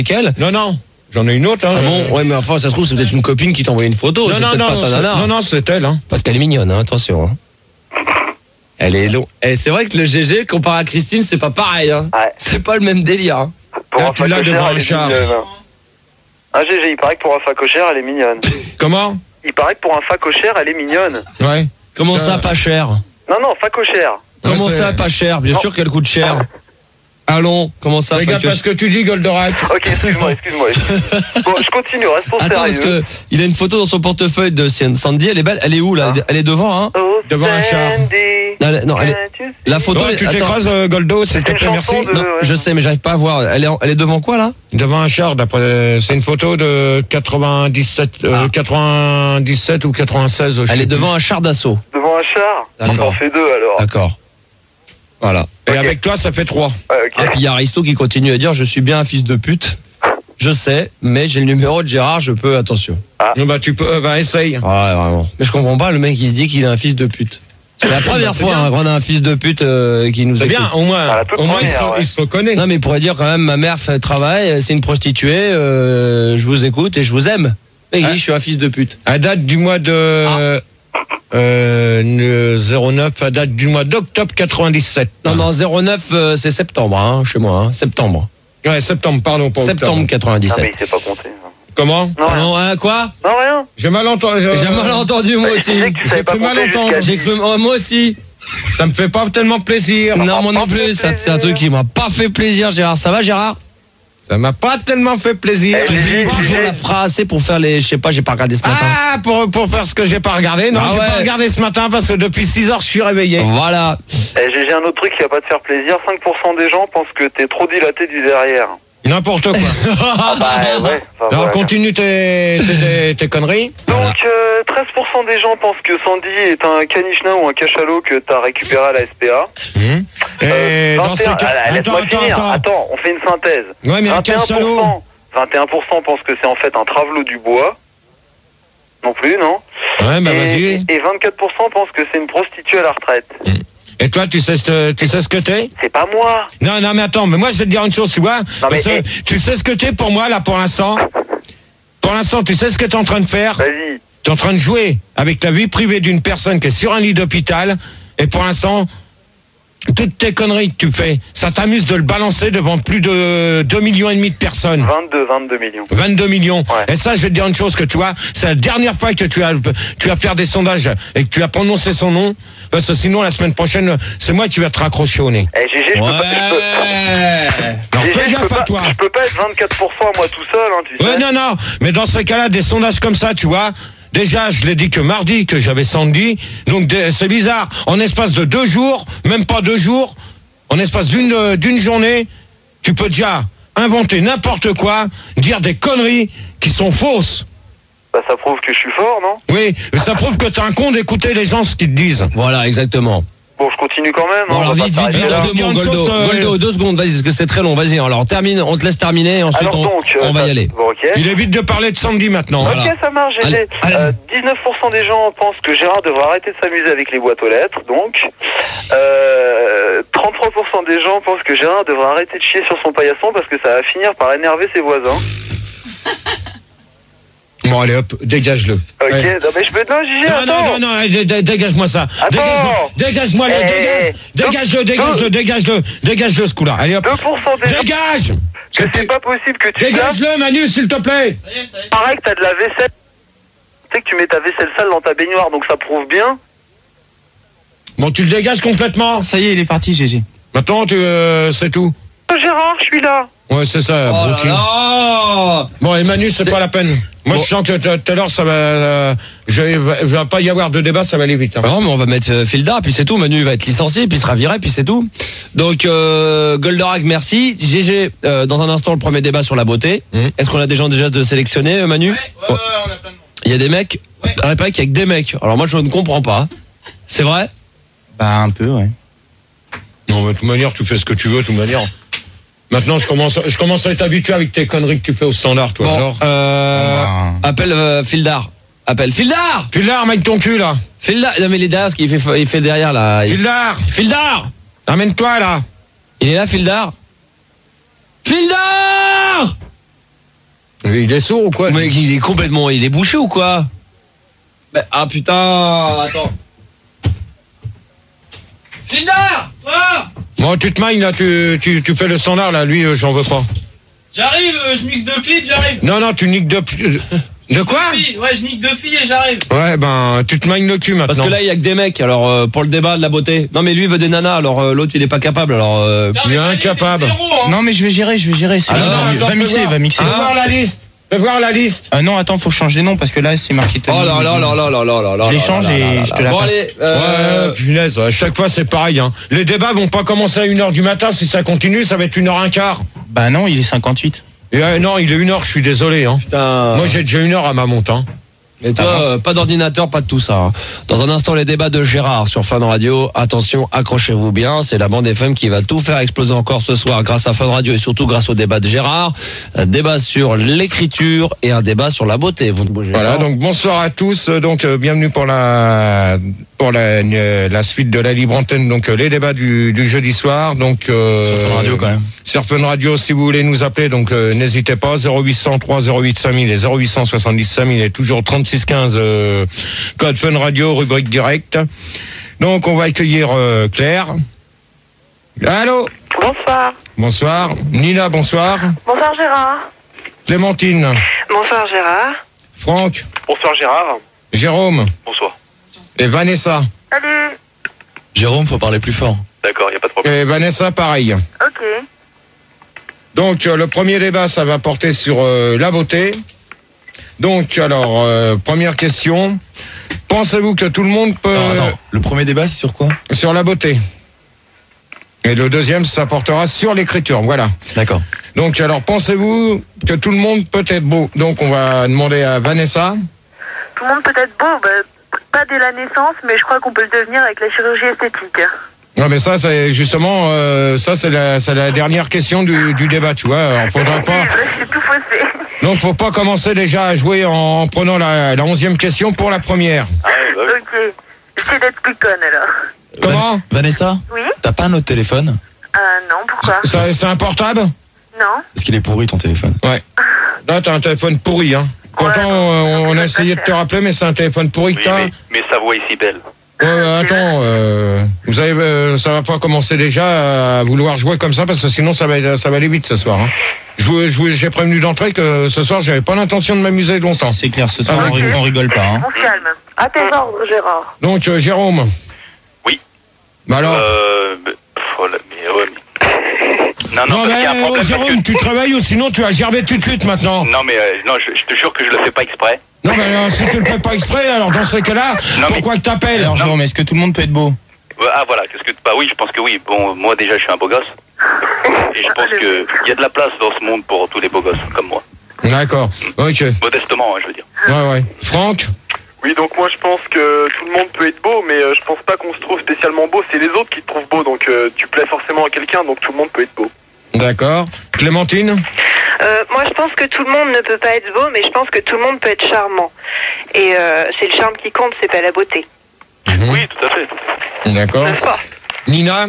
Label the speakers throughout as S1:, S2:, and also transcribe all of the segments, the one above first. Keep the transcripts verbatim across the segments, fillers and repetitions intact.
S1: elle.
S2: Non, non. J'en ai une autre. Hein,
S1: ah bon euh... Ouais, mais enfin, ça se trouve, c'est peut-être une copine qui t'a envoyé une photo.
S2: Non, non, non, non, non, non, c'est elle. Hein.
S1: Parce qu'elle est mignonne, hein, attention. Hein. Elle est longue. Et c'est vrai que le G G, comparé à Christine, c'est pas pareil. Hein. Ouais. C'est pas le même délire. Hein.
S2: Là, tu l'as devant un char.
S3: Un G G, il paraît que pour un facochère, elle est mignonne.
S2: Comment?
S3: Il paraît que pour un facochère, elle est mignonne.
S2: Ouais.
S1: Comment euh... ça, pas cher?
S3: Non, non, facochère.
S1: Comment ouais, ça, pas cher? Bien non. sûr qu'elle coûte cher. Allons, comment ça?
S2: Regarde pas ce que tu dis, Goldorak.
S3: Ok, excuse-moi, excuse-moi. Bon, je continue, reste pour
S1: Attends,
S3: sérieux.
S1: parce que il a une photo dans son portefeuille de Sandy, elle est belle, elle est où là? Elle est devant, hein?
S3: Oh,
S2: devant un char.
S1: Non, non, elle est... La photo.
S2: Non, tu t'écrases, euh, Goldo, s'il te plaît, merci.
S3: De...
S1: Non, je sais, mais j'arrive pas à voir. Elle est, elle est devant quoi là?
S2: Devant un char, d'après. C'est une photo de quatre-vingt-dix-sept, ah. euh, quatre-vingt-dix-sept ou quatre-vingt-seize.
S1: Elle est devant un char d'assaut.
S3: Devant un char? Ça en fait deux alors.
S1: D'accord. Voilà.
S2: Et okay. Avec toi, ça fait trois.
S3: Ouais, okay.
S1: Et puis il y a Aristo qui continue à dire je suis bien un fils de pute. Je sais, mais j'ai le numéro de Gérard, je peux, attention.
S3: Ah.
S2: Non, bah tu peux, euh, bah essaye.
S1: Ouais, vraiment. Mais je comprends pas le mec qui se dit qu'il est un fils de pute. C'est la première fois hein, qu'on a un fils de pute euh, qui nous.
S2: C'est bien, au moins,
S3: ah,
S2: au moins
S3: première,
S2: il, se,
S3: ouais.
S2: il se reconnaît.
S1: Non, mais il pourrait dire quand même ma mère fait travail, c'est une prostituée, euh, je vous écoute et je vous aime. Et ah. je suis un fils de pute.
S2: À date du mois de. Ah. Euh, zéro neuf à date du mois d'octobre quatre-vingt-dix-sept.
S1: Non, non, zéro neuf euh, c'est septembre, hein, chez moi, hein, septembre.
S2: Ouais, septembre, pardon, pas
S1: septembre quatre-vingt-dix-sept.
S3: Ah, mais il s'est pas compté.
S2: Comment?
S3: Non,
S1: non hein, quoi?
S3: Non, rien.
S2: J'ai mal entendu.
S1: J'ai mal entendu, moi aussi.
S2: J'ai cru mal entendre.
S1: J'ai cru, oh, moi aussi.
S2: Ça me fait pas tellement plaisir.
S1: Non, moi non plus, c'est un truc qui m'a pas fait plaisir, Gérard. Ça va, Gérard?
S2: Ça m'a pas tellement fait plaisir.
S1: Tu dis toujours la phrase, c'est pour faire les, je sais pas, j'ai pas regardé ce matin.
S2: Ah, pour, pour faire ce que j'ai pas regardé. Non, ah j'ai ouais. pas regardé ce matin parce que depuis six heures, je suis réveillé.
S1: Voilà.
S3: Eh, j'ai un autre truc qui va pas te faire plaisir. cinq pour cent des gens pensent que t'es trop dilaté du derrière.
S2: N'importe quoi.
S3: Ah bah ouais. Enfin,
S2: alors
S3: ouais.
S2: continue tes, tes, tes, tes conneries.
S3: Donc euh, treize pour cent des gens pensent que Sandy est un caniche nain ou un cachalot que t'as récupéré à la S P A.
S2: Mmh. Et
S3: euh,
S2: dans ces cas...
S3: ah, laisse-moi
S2: attends,
S3: finir.
S2: attends.
S3: Attends, on fait une synthèse.
S2: Ouais, mais un cachalot.
S3: vingt et un pour cent pensent que c'est en fait un travelot du bois. Non plus, non.
S2: Ouais, bah vas-y.
S3: Et vingt-quatre pour cent pensent que c'est une prostituée à la retraite. Mmh.
S2: Et toi, tu sais, ce, tu sais ce que t'es?
S3: C'est pas moi.
S2: Non, non, mais attends, mais moi, je vais te dire une chose, tu vois. Non, parce mais, que et... tu sais ce que t'es pour moi, là, pour l'instant? Pour l'instant, tu sais ce que t'es en train de faire?
S3: Vas-y.
S2: T'es en train de jouer avec la vie privée d'une personne qui est sur un lit d'hôpital. Et pour l'instant, toutes tes conneries que tu fais, ça t'amuse de le balancer devant plus de deux millions et demi de personnes.
S3: vingt-deux, vingt-deux millions.
S2: vingt-deux millions.
S3: Ouais.
S2: Et ça, je vais te dire une chose que tu vois, c'est la dernière fois que tu as, tu vas faire des sondages et que tu as prononcé son nom, parce que sinon, la semaine prochaine, c'est moi qui vais te raccrocher au nez.
S3: Eh, Gégé, je
S1: ouais.
S3: peux pas, je peux...
S2: Non,
S3: Gégé,
S2: fais
S3: je
S2: gaffe
S3: peux
S2: à
S3: pas,
S2: toi.
S3: je peux pas être vingt-quatre pour cent à moi tout seul, hein, tu sais.
S2: Ouais, non, non. Mais dans ce cas-là, des sondages comme ça, tu vois, déjà, je l'ai dit que mardi, que j'avais Sandy. Donc, c'est bizarre. En espace de deux jours, même pas deux jours, en espace d'une euh, d'une journée, tu peux déjà inventer n'importe quoi, dire des conneries qui sont fausses.
S3: Bah, ça prouve que je suis fort, non?
S2: Oui, ça prouve que t'es un con d'écouter les gens ce qu'ils te disent.
S1: Voilà, exactement.
S3: Bon, je continue quand même.
S1: Bon,
S3: hein,
S1: alors vite, vite, vite, deux mots, Goldo, euh... Goldo, deux secondes, vas-y, parce que c'est très long, vas-y. Alors, termine, on te laisse terminer, et ensuite,
S3: alors,
S1: on,
S3: donc,
S1: on
S3: euh,
S1: va
S3: ça,
S1: y aller.
S3: Bon, okay.
S2: Il évite de parler de Sandy maintenant.
S3: Ok,
S2: voilà.
S3: ça marche, j'ai euh, dix-neuf pour cent des gens pensent que Gérard devrait arrêter de s'amuser avec les boîtes aux lettres, donc. Euh, trente-trois pour cent des gens pensent que Gérard devrait arrêter de chier sur son paillasson parce que ça va finir par énerver ses voisins.
S2: Bon, allez hop, dégage-le.
S3: Ok,
S2: ouais.
S3: non mais je peux... Non, Gigi,
S2: non,
S3: attends.
S2: non, non, non, dégage-moi ça.
S3: Attends.
S2: Dégage-moi le,
S3: hey,
S2: dégage-le, dégage-le, dégage-le, dégage-le ce coup-là. Allez hop.
S3: deux pour cent des gens...
S2: Dégage.
S3: Que c'est pas possible que tu...
S2: Dégage-le, Manu, s'il te plaît.
S3: Ça y est, ça y est. Pareil que t'as de la vaisselle. Tu sais que tu mets ta vaisselle sale dans ta baignoire, donc ça prouve bien.
S2: Bon, tu le dégages complètement.
S4: Ça y est, il est parti, Gégé.
S2: Maintenant, tu, euh, c'est tout.
S3: Gérard, je suis là.
S2: Ouais, c'est ça,
S1: oh
S2: Brooklyn.
S1: Là là.
S2: Bon, et Manu, c'est pas la peine. Moi, bon. Je sens que tout à l'heure, ça va, euh, je, il va pas y avoir de débat, ça va aller vite. Hein.
S1: Bah non, mais on va mettre euh, Filda, puis c'est tout. Manu va être licencié, puis il sera viré, puis c'est tout. Donc, euh, Goldorak, merci. Gégé, euh, dans un instant, le premier débat sur la beauté. Mmh. Est-ce qu'on a des gens déjà de sélectionner, Manu?
S4: Ouais, ouais, ouais, on a plein de monde.
S1: Il y a des mecs? Ouais. Il paraît qu'il y a que des mecs. Alors moi, je ne comprends pas. C'est vrai?
S4: Bah, un peu, ouais.
S2: Non, mais de toute manière, tu fais ce que tu veux, de toute manière. Maintenant, je commence, je commence à être habitué avec tes conneries que tu fais au standard, toi.
S1: Bon,
S2: alors
S1: euh, ah. Appelle euh, Fildar. Appelle Fildar.
S2: Fildar, mec ton cul, là.
S1: Fildar. Non, mais il est derrière, ce qu'il fait, il fait derrière, là. Il...
S2: Fildar.
S1: Fildar.
S2: Amène-toi, là.
S1: Il est là, Fildar. Fildar.
S2: Il est sourd ou quoi?
S1: Mais il est complètement, il est bouché ou quoi? Mais, ah putain, attends. Findar, toi.
S2: Bon, tu te maignes là, tu, tu, tu fais le standard là, lui, euh, j'en veux pas.
S1: J'arrive, euh, je mixe deux clips, j'arrive.
S2: Non, non, tu niques deux. De quoi?
S1: Deux filles, ouais, je nique deux filles et j'arrive.
S2: Ouais, ben, tu te maignes le cul maintenant.
S1: Parce que là, il y a que des mecs, alors euh, pour le débat de la beauté. Non, mais lui il veut des nanas, alors euh, l'autre il est pas capable, alors. Euh...
S2: Il est incapable.
S4: Non, mais je vais gérer, je vais gérer. C'est
S2: Ah,
S4: bon,
S2: non,
S4: va,
S2: attends,
S4: va
S2: fais
S4: mixer,
S2: voir.
S4: va mixer.
S2: Fais voir la liste. Fais voir la liste.
S4: Ah non, attends, faut changer de nom parce que là, c'est marqué Tony.
S1: Oh là là là là là là là là.
S4: Je
S1: là
S4: l'échange
S1: là là
S4: et
S1: là
S4: je
S1: là.
S4: te la
S1: Bon,
S4: passe.
S1: allez, euh,
S2: Ouais, punaise, à chaque fois c'est pareil. Hein. Les débats vont pas commencer à une heure du matin. Si ça continue, ça va être une heure un quart.
S4: Bah non, il est cinquante-huit.
S2: Et, euh, non, il est une heure, je suis désolé. Hein.
S1: putain.
S2: Moi, j'ai déjà une heure à ma monte. Hein.
S1: Et toi, euh, pas d'ordinateur, pas de tout ça. hein. Dans un instant, les débats de Gérard sur Fun Radio. Attention, accrochez-vous bien. C'est la bande F M qui va tout faire exploser encore ce soir grâce à Fun Radio et surtout grâce au débat de Gérard. Un débat sur l'écriture et un débat sur la beauté. Vous ne bougez
S2: Voilà,
S1: pas.
S2: donc bonsoir à tous. Donc euh, bienvenue pour la pour la, euh, la suite de la libre antenne. Donc euh, les débats du, du jeudi soir. Donc euh,
S4: Sur Fun Radio quand même.
S2: Sur Fun Radio, si vous voulez nous appeler, donc euh, n'hésitez pas. zéro huit cent trois zéro huit cinq mille et zéro huit cent soixante-dix cinq mille et toujours trente-six quinze euh, code Fun Radio, rubrique directe. Donc on va accueillir euh, Claire. Allô.
S3: Bonsoir.
S2: Bonsoir. Nina, bonsoir.
S3: Bonsoir Gérard.
S2: Clémentine.
S3: Bonsoir Gérard.
S2: Franck.
S3: Bonsoir Gérard.
S2: Jérôme.
S3: Bonsoir.
S2: Et Vanessa.
S3: Salut.
S5: Jérôme, faut parler plus fort.
S3: D'accord, il n'y a pas de problème.
S2: Et Vanessa, pareil.
S3: Ok.
S2: Donc euh, le premier débat, ça va porter sur euh, la beauté. Donc alors, euh, première question. Pensez-vous que tout le monde peut...
S5: Non, attends, le premier débat, c'est sur quoi?
S2: Sur la beauté. Et le deuxième, ça portera sur l'écriture, voilà.
S5: D'accord.
S2: Donc alors, pensez-vous que tout le monde peut être beau? Donc on va demander à Vanessa.
S6: Tout le monde peut être beau, bah, pas dès la naissance, mais je crois qu'on peut le devenir avec la chirurgie esthétique.
S2: Non mais ça, c'est justement, euh, ça c'est la, c'est la dernière question du, du débat, tu vois. Alors, faudra pas...
S6: C'est tout faussé.
S2: Donc faut pas commencer déjà à jouer en, en prenant la, la onzième question pour la première.
S6: Ok. J'essaie d'être plus conne alors.
S2: Comment?
S5: Van- Vanessa,
S6: Oui?
S5: t'as pas un autre téléphone?
S6: Euh, non, pourquoi?
S2: Ça, c'est un portable?
S6: Non.
S5: Parce qu'il est pourri ton téléphone.
S2: Ouais. Là, t'as un téléphone pourri, hein. Pourtant,
S6: Ouais,
S2: euh,
S6: non,
S2: on
S6: ça
S2: a
S6: coûte
S2: essayé de
S6: pas
S2: te
S6: cher.
S2: rappeler, mais c'est un téléphone pourri que
S3: Oui,
S2: t'as.
S3: mais, mais sa voix est si belle.
S2: Ouais, ouais, attends, euh, vous avez, euh, ça va pas commencer déjà à vouloir jouer comme ça, parce que sinon ça va, ça va aller vite ce soir. Hein. Je vous- je vous- J'ai prévenu d'entrée que ce soir, j'avais pas l'intention de m'amuser longtemps.
S4: C'est clair, ce soir,
S2: Ah,
S4: on,
S6: ok.
S4: rig- on rigole pas. Hein.
S6: On se calme. À tes ordres, Gérard.
S2: Donc, euh, Jérôme.
S3: Oui.
S2: Bah alors.
S3: Euh... mais- pff, oh là, mais, ouais, mais... Non, non,
S2: non,
S3: parce
S2: mais
S3: qu'il y a un
S2: oh,
S3: problème. parce
S2: Jérôme,
S3: que-
S2: tu te réveilles ou sinon tu vas gerber tout de suite maintenant.
S3: Non, mais euh, non, je, je te jure que je le fais pas exprès.
S2: Non, mais euh, si tu le fais pas exprès, alors dans ce cas-là,
S3: Non, mais-
S2: pourquoi que t'appelles?
S4: Alors, Jérôme, est-ce que tout le monde peut être beau?
S3: Ouais, Ah, voilà, qu'est-ce que... Bah oui, je pense que oui. Bon, moi déjà, je suis un beau gosse. Et je pense que il y a de la place dans ce monde pour tous les beaux gosses, comme moi.
S2: D'accord, ok.
S3: Modestement, hein, je veux dire.
S2: Ouais, ouais. Franck?
S7: Oui, donc moi je pense que tout le monde peut être beau, mais euh, je pense pas qu'on se trouve spécialement beau, c'est les autres qui te trouvent beau, donc euh, tu plais forcément à quelqu'un, donc tout le monde peut être beau.
S2: D'accord. Clémentine?
S6: Euh, moi, je pense que tout le monde ne peut pas être beau, mais je pense que tout le monde peut être charmant. Et euh, c'est le charme qui compte, c'est pas la beauté.
S2: Mhm.
S3: Oui, tout à fait.
S2: D'accord.
S6: N'est-ce pas?
S2: Nina?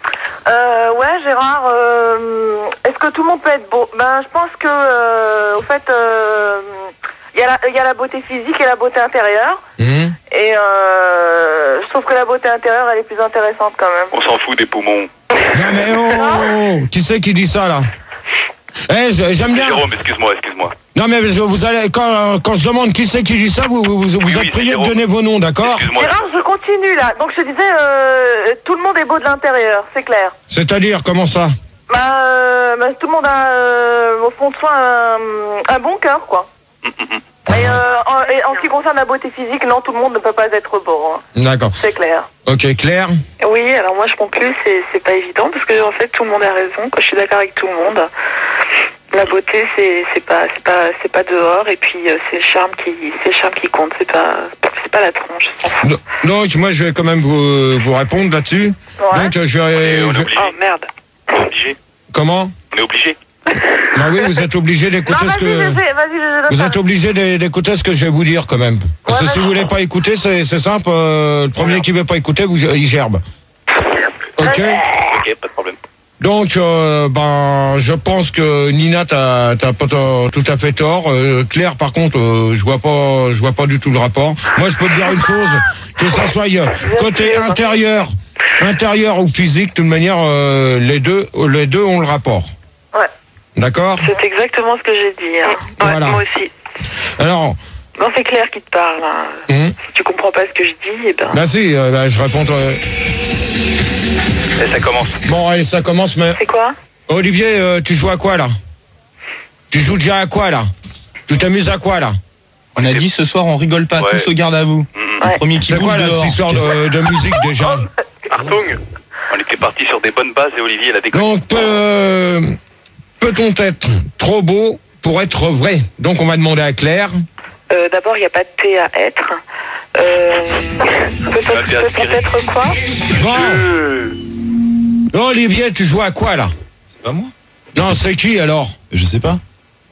S6: Euh, ouais, Gérard, euh, est-ce que tout le monde peut être beau? Ben, je pense que, euh, au fait, euh, il y, a la- il y a la beauté physique et la beauté intérieure.
S2: Mhm.
S6: Et euh, je trouve que la beauté intérieure, elle est plus intéressante quand même.
S3: On s'en fout des poumons.
S2: Non mais oh, oh, oh, qui c'est qui dit ça là? Eh, je- j'aime bien.
S3: Jérôme, excuse-moi, excuse-moi.
S2: Non mais je- vous allez quand, quand je demande qui c'est qui dit ça, vous vous, vous
S3: Oui,
S2: êtes
S3: oui,
S2: prié de
S3: Jérôme.
S2: donner vos noms, d'accord?
S3: Excuse-moi.
S6: Gérard, je continue là. Donc je disais, euh, tout le monde est beau de l'intérieur, c'est clair.
S2: C'est-à-dire comment ça?
S6: Bah, euh, bah, tout le monde a euh, au fond de soi un, un bon cœur, quoi. Et, euh, en, et en ce qui concerne la beauté physique, non, tout le monde ne peut pas être beau, hein.
S2: D'accord.
S6: C'est clair.
S2: Ok, Claire.
S6: Oui, alors moi je conclue, c'est c'est pas évident parce que en fait tout le monde a raison. Quoi. Je suis d'accord avec tout le monde. La beauté, c'est c'est pas c'est pas c'est pas dehors et puis euh, c'est le charme qui c'est le charme qui compte. C'est pas c'est pas la tronche. on s'en fout.
S2: Do- Donc moi je vais quand même vous, vous répondre là-dessus.
S6: Ouais.
S2: Donc euh, je vais.
S3: Et on est
S2: je-
S3: obligé.
S6: Oh merde.
S3: On est obligé.
S2: Comment?
S3: On est obligé.
S2: Bah oui, vous êtes obligé
S6: Non,
S2: d'écouter ce
S6: vas-y,
S2: que.
S6: vas-y, vas-y, je
S2: Vous
S6: donne
S2: êtes
S6: ça.
S2: obligé d'é- d'écouter ce que je vais vous dire quand même. Parce que
S6: Ouais,
S2: si vous
S6: vas-y.
S2: voulez pas écouter, c'est c'est simple. euh, le premier qui veut pas écouter, vous, il gerbe. Ok.
S3: Ok, pas de problème.
S2: Donc, euh, ben, je pense que Nina, t'as, t'as pas t- tout à fait tort. Euh, Claire, par contre, euh, je vois pas, je vois pas du tout le rapport. Moi, je peux te dire une chose, que ça soit euh, côté intérieur, intérieur ou physique, de toute manière, euh, les deux, les deux ont le rapport.
S6: Ouais.
S2: D'accord?
S6: C'est exactement ce que j'ai dit. Hein. Ouais,
S2: Voilà.
S6: moi aussi.
S2: Alors,
S6: Non, c'est Claire qui te parle. Hein.
S2: hum,
S6: Si tu comprends pas ce que je dis, eh ben...
S2: bah si, euh, bah, je réponds. euh,
S7: Et ça commence.
S2: Bon, allez, ça commence, mais
S6: C'est quoi?
S2: Olivier, euh, tu joues à quoi là? Tu joues déjà à quoi là? Tu t'amuses à quoi là?
S4: On a dit ce soir on rigole pas,
S7: Ouais.
S4: tous au garde à vous.
S7: Mmh.
S6: Ouais.
S4: Le premier qui
S2: C'est
S4: bouge
S2: quoi là,
S4: dehors.
S2: cette histoire de, de musique déjà?
S7: Artung, on était parti sur des bonnes bases et Olivier l'a déconné.
S2: Donc, peut, peut-on être trop beau pour être vrai? Donc, on va demander à Claire.
S6: Euh, D'abord, il n'y a pas de T à être. Euh, peut-être
S7: T à
S6: peut-être
S7: aspirer.
S6: être quoi?
S2: Bon,
S7: Euh,
S2: Olivier, tu joues à quoi là?
S5: C'est pas moi.
S2: Non, c'est qui alors?
S5: Je sais pas.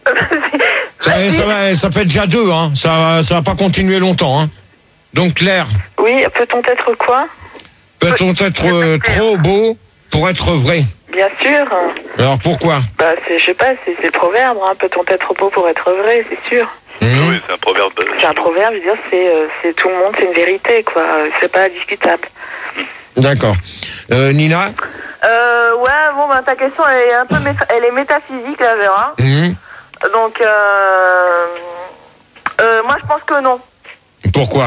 S2: Ça, ça, va, ça fait déjà deux, hein. Ça, ça va pas continuer longtemps, hein. Donc, Claire,
S6: Oui, peut-on être quoi?
S2: peut-on être euh, trop beau pour être vrai?
S6: Bien sûr.
S2: Alors, pourquoi?
S6: Bah, c'est, je sais pas, c'est, c'est le proverbe. Hein. Peut-on être beau pour être vrai, c'est sûr.
S2: Hum,
S7: Oui, c'est un proverbe. euh,
S6: C'est un proverbe, je veux dire, c'est, euh, c'est tout le monde, c'est une vérité, quoi. C'est pas discutable.
S2: D'accord. Euh, Nina?
S8: Euh, ouais, bon, ben, ta question, elle est un peu méta- elle est métaphysique, là, Vera.
S2: Hum,
S8: Donc, euh, euh, moi, je pense que non.
S2: Pourquoi?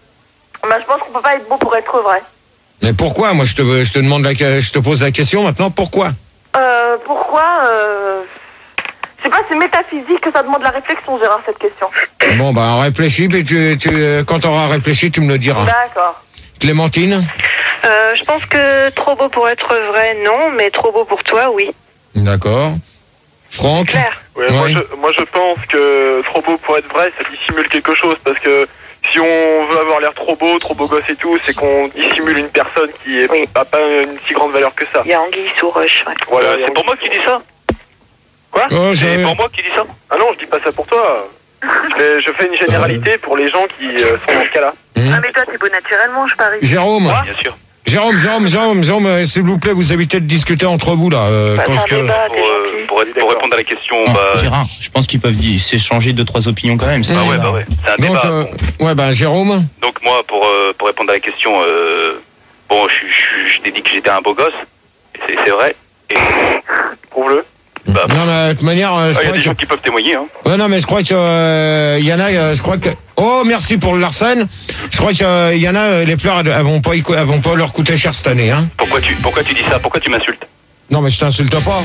S8: Ben, je pense qu'on peut pas être beau pour être vrai.
S2: Mais pourquoi? Moi, je te, je te demande la, je te pose la question maintenant. Pourquoi?
S8: Euh, pourquoi euh, Je sais pas, c'est métaphysique que ça demande la réflexion, Gérard, cette question.
S2: Bon, bah, réfléchis, puis tu, tu, euh, quand tu auras réfléchi, tu me le diras.
S8: D'accord.
S2: Clémentine?
S6: Euh, je pense que trop beau pour être vrai, non, mais trop beau pour toi, oui.
S2: D'accord. Franck?
S6: Claire.
S7: Ouais, moi,
S2: Oui.
S7: je, moi je pense que trop beau pour être vrai, ça dissimule quelque chose parce que si on veut avoir l'air trop beau, trop beau gosse et tout, c'est qu'on dissimule une personne qui est
S6: Oui.
S7: a pas une si grande valeur que ça.
S6: Il y a Anguille sous roche, ouais.
S7: Voilà, c'est pour moi qui dis ça. Quoi?
S2: Oh,
S7: C'est
S2: j'ai-
S7: pour moi qui dis ça. Ah non, je dis pas ça pour toi. Je fais, je fais une généralité pour les gens qui euh, sont dans ce cas-là.
S2: Hum.
S8: Ah, mais toi, t'es beau naturellement, je parie.
S2: Jérôme?
S7: Bien sûr.
S2: Jérôme, Jérôme, Jérôme, Jérôme, euh, s'il vous plaît, vous évitez de discuter entre vous, là. euh,
S6: Bah,
S2: quand
S6: c'est un
S2: je-
S6: débat,
S7: Pour,
S6: t'es
S7: euh,
S6: gentil.
S7: pour, être- pour répondre à la question,
S4: Non,
S7: bah,
S4: Gérard, je pense qu'ils peuvent dire- s'échanger deux trois opinions quand même. c'est
S7: bah
S4: un
S7: ouais,
S4: débat.
S7: bah ouais, c'est un
S2: Donc,
S7: débat.
S2: euh,
S7: Bon.
S2: ouais, bah, Jérôme?
S7: Donc moi, pour, euh, pour répondre à la question, euh, bon, je, je, je t'ai dit que j'étais un beau gosse, et c'est, c'est vrai. Et prouve-le. Bah,
S2: Non, mais de toute manière, euh, je
S7: il y a
S2: crois
S7: des
S2: que...
S7: gens qui peuvent témoigner. Hein.
S2: Ouais, non, mais je crois que euh, y en a, euh, je crois que... Oh, merci pour le Larsen. Je crois qu'il euh, y en a, euh, les fleurs, elles, elles vont pas, y co- elles vont pas leur coûter cher cette année, hein.
S7: Pourquoi tu, pourquoi tu dis ça? Pourquoi tu m'insultes?
S2: Non, mais je t'insulte pas.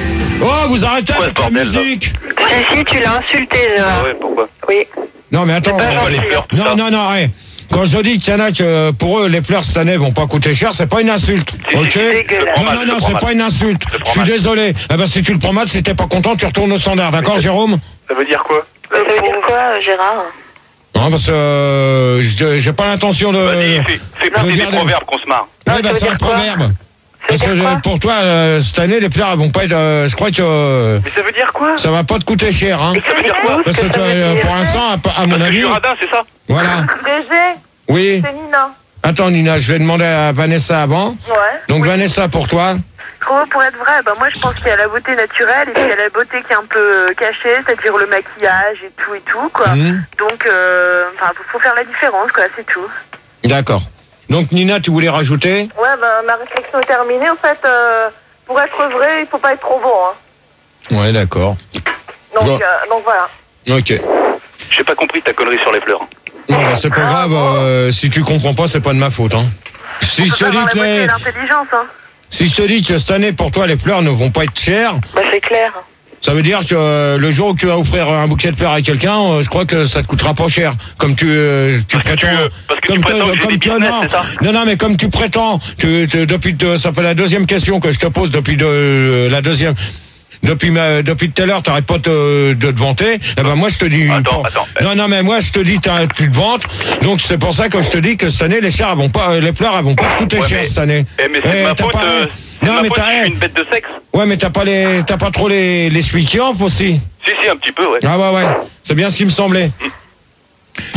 S2: Oh, vous arrêtez
S7: Ouais,
S2: avec la
S7: bordel, là.
S2: musique.
S6: Si, si, tu l'as insulté,
S7: Ah
S6: Gérard.
S7: ouais, pourquoi?
S6: Oui.
S2: Non, mais attends.
S6: C'est pas
S2: euh,
S7: Pourquoi les
S6: gentil.
S7: fleurs, tout
S2: Non,
S7: ça?
S2: non, non, ouais. Quand je dis qu'il y en a que pour eux, les fleurs cette année vont pas coûter cher, c'est pas une insulte.
S7: Si, si,
S2: Ok?
S7: si, je le
S6: Dégueulasse.
S7: prends
S2: Non,
S7: mal,
S2: non,
S7: je le
S2: non,
S7: prends
S2: c'est
S7: mal.
S2: pas une insulte.
S7: Je le
S2: Je
S7: prends
S2: suis
S7: mal.
S2: désolé. Eh ben, si tu le prends mal, si t'es pas content, tu retournes au standard. D'accord, Jérôme?
S7: Ça veut dire quoi?
S6: Ça veut dire quoi, euh, Gérard?
S2: Non, parce que euh, je- j'ai pas l'intention de...
S7: Vas-y, fais, fais
S2: non,
S7: passer des
S2: regarde-
S7: proverbes qu'on se marre.
S2: Oui,
S6: ça
S2: bah,
S6: veut
S2: c'est
S6: dire
S2: un
S6: quoi?
S2: proverbe. Parce que
S6: dire quoi
S2: je- pour toi, euh, cette année, les fleurs, elles vont pas être... euh, je crois que euh,
S7: Mais ça veut dire quoi?
S2: ça va pas te coûter cher, hein.
S7: Ça veut dire quoi?
S2: Parce que
S6: que ça veut
S2: euh,
S6: dire
S2: pour l'instant, à, à mon
S7: Parce que je
S2: avis...
S7: suis radin, c'est ça?
S2: Voilà.
S8: D G,
S2: Oui.
S8: c'est Nina.
S2: Attends, Nina, je vais demander à Vanessa avant.
S8: Ouais.
S2: Donc,
S8: Oui.
S2: Vanessa, pour toi.
S8: Trop beau pour être vrai, bah moi je pense qu'il y a la beauté naturelle et puis il y a la beauté qui est un peu euh, cachée, c'est-à-dire le maquillage et tout et tout, quoi.
S2: Mhm.
S8: Donc, euh, enfin, faut, faut faire la différence, quoi, c'est tout.
S2: D'accord. Donc, Nina, tu voulais rajouter?
S8: Ouais, bah ma réflexion est terminée, en fait, euh, pour être vrai, il faut pas être trop beau, hein.
S2: Ouais, d'accord.
S8: Donc,
S2: Bon.
S8: euh, donc voilà.
S2: Ok.
S7: J'ai pas compris ta connerie sur les fleurs.
S2: Non, bah, c'est pas grave. euh, si tu comprends pas, c'est pas de ma faute, hein. Si je
S8: Faut
S2: te dis
S8: savoir la
S2: que
S8: beauté
S2: les-
S8: et l'intelligence, hein.
S2: si je te dis que cette année, pour toi, les fleurs ne vont pas être chères,
S6: Bah, c'est clair.
S2: ça veut dire que euh, le jour où tu vas offrir un bouquet de fleurs à quelqu'un, euh, je crois que ça te coûtera pas cher. Comme tu, euh, tu
S7: Parce que tu,
S2: prétends.
S7: euh, parce que tu
S2: comme
S7: prétends que j'ai
S2: comme
S7: des
S2: tu-
S7: business,
S2: non,
S7: c'est ça?
S2: non, non, mais comme tu prétends, tu, tu- depuis, de- ça fait la deuxième question que je te pose depuis de, la deuxième. Depuis ma, depuis tout à l'heure, t'arrêtes pas de, de te vanter. Eh ben moi je te dis.
S7: Attends,
S2: bon,
S7: attends.
S2: Non, non, mais moi je te dis, t'as- tu te vantes. Donc c'est pour ça que je te dis que cette année les fleurs elles vont pas, les fleurs elles vont pas te coûter
S7: Ouais,
S2: cher
S7: mais-
S2: cette année.
S7: Eh, mais c'est
S2: Eh,
S7: de ma
S2: t'as
S7: faute,
S2: pas-
S7: euh, c'est de
S2: Non,
S7: ma
S2: mais
S7: faute,
S2: t'as-
S7: je suis une bête de sexe.
S2: Ouais, mais t'as pas les, t'as pas trop les, les suites qui offrent aussi.
S7: Si, si, un petit peu, ouais.
S2: Ah ouais, ouais. C'est bien ce qui me semblait.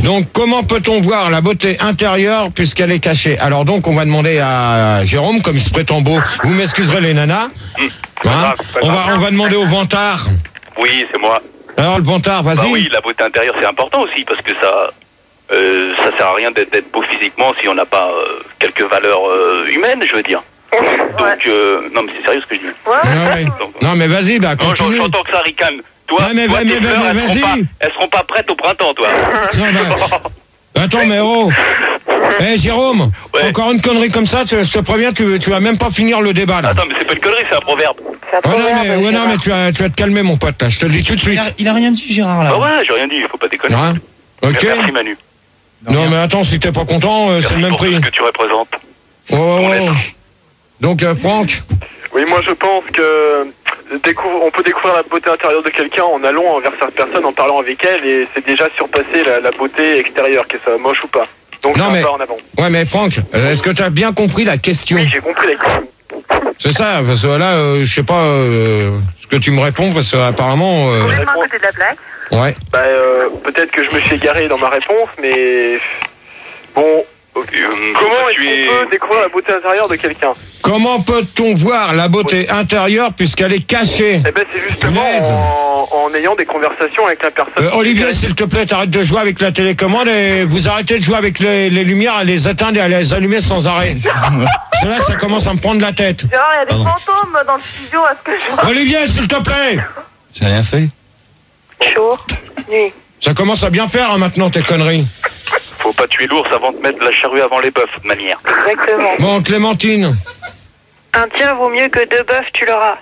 S2: Donc, comment peut-on voir la beauté intérieure puisqu'elle est cachée? Alors donc, on va demander à Jérôme, comme il se prétend beau. Vous m'excuserez les nanas.
S7: Hum.
S2: Hein, on va, on va demander au vantard.
S9: Oui, c'est moi.
S2: Alors le vantard, vas-y.
S9: Bah oui, la beauté intérieure, c'est important aussi, parce que ça... Euh, ça sert à rien d'être, d'être beau physiquement si on n'a pas euh, quelques valeurs euh, humaines, je veux dire. Donc, euh, non mais c'est sérieux ce que je dis.
S6: Ouais.
S2: Ah ouais.
S9: Donc,
S2: Non mais vas-y, bah
S9: non,
S2: continue.
S9: j'entends que ça ricane. Toi,
S2: Ouais, mais-
S9: toi
S2: mais-
S9: tes
S2: mais-
S9: fleurs,
S2: mais
S9: elles, seront
S2: vas-y.
S9: pas, elles seront pas prêtes au printemps, toi.
S2: Tiens, bah, Attends, mais oh. Eh Jérôme,
S9: Ouais.
S2: encore une connerie comme ça, tu- je te préviens, tu, tu vas même pas finir le débat là.
S9: Attends, mais c'est pas une connerie, c'est un proverbe.
S6: C'est un
S2: Ouais, non,
S6: proverbe,
S2: mais, ouais, non,
S6: Gérard.
S2: mais tu, vas, tu vas te calmer mon pote là, je te le dis tout de
S4: Il
S2: suite.
S4: a, il a rien dit, Gérard, là.
S9: Ah ouais, j'ai rien dit, il faut pas déconner.
S2: Ouais. Ok.
S9: Merci Manu.
S2: Non mais attends, si t'es pas content, euh, c'est
S9: Merci
S2: le même
S9: pour
S2: prix.
S9: tout ce que tu représentes.
S2: Oh, oh,
S9: On
S2: oh.
S9: laisse.
S2: Donc euh, Franck,
S7: Oui, moi je pense que découvre, on peut découvrir la beauté intérieure de quelqu'un en allant envers cette personne, en parlant avec elle, et c'est déjà surpasser la, la beauté extérieure, qu'elle soit moche ou pas. Donc
S2: Non,
S7: c'est un
S2: mais-
S7: pas en avant.
S2: ouais mais Franck, euh, est-ce que tu as bien compris la question?
S7: Oui, j'ai compris la question.
S2: C'est ça, parce que là, euh, je sais pas euh, ce que tu me réponds, parce que apparemment, euh,
S8: Complètement à côté de la plaque.
S2: ouais.
S7: Bah, euh, peut-être que je me suis égaré dans ma réponse, mais bon,
S9: Ok, euh,
S7: comment
S9: bah,
S7: est-ce
S9: tu es...
S7: qu'on peut découvrir la beauté intérieure de quelqu'un?
S2: Comment peut-on voir la beauté intérieure puisqu'elle est cachée?
S7: Eh ben, c'est justement
S2: Punaise.
S7: en, en ayant des conversations avec la personne.
S2: Euh, Olivier, s'il te plaît, t'arrêtes de jouer avec la télécommande et vous arrêtez de jouer avec les, les lumières, à les éteindre et à les allumer sans arrêt.
S5: Excuse-moi.
S2: Parce que là, ça commence à me prendre la tête.
S8: Gérard, il y a des
S5: Pardon.
S8: fantômes dans le studio, à ce que je vois.
S2: Olivier, s'il te plaît.
S5: J'ai rien fait.
S6: Chaud. Nuit.
S2: Ça commence à bien faire hein, maintenant tes conneries.
S9: Faut pas tuer l'ours avant de mettre la charrue avant les bœufs, de manière.
S6: Exactement.
S2: Bon, Clémentine.
S6: Un tien vaut mieux que deux bœufs, tu l'auras.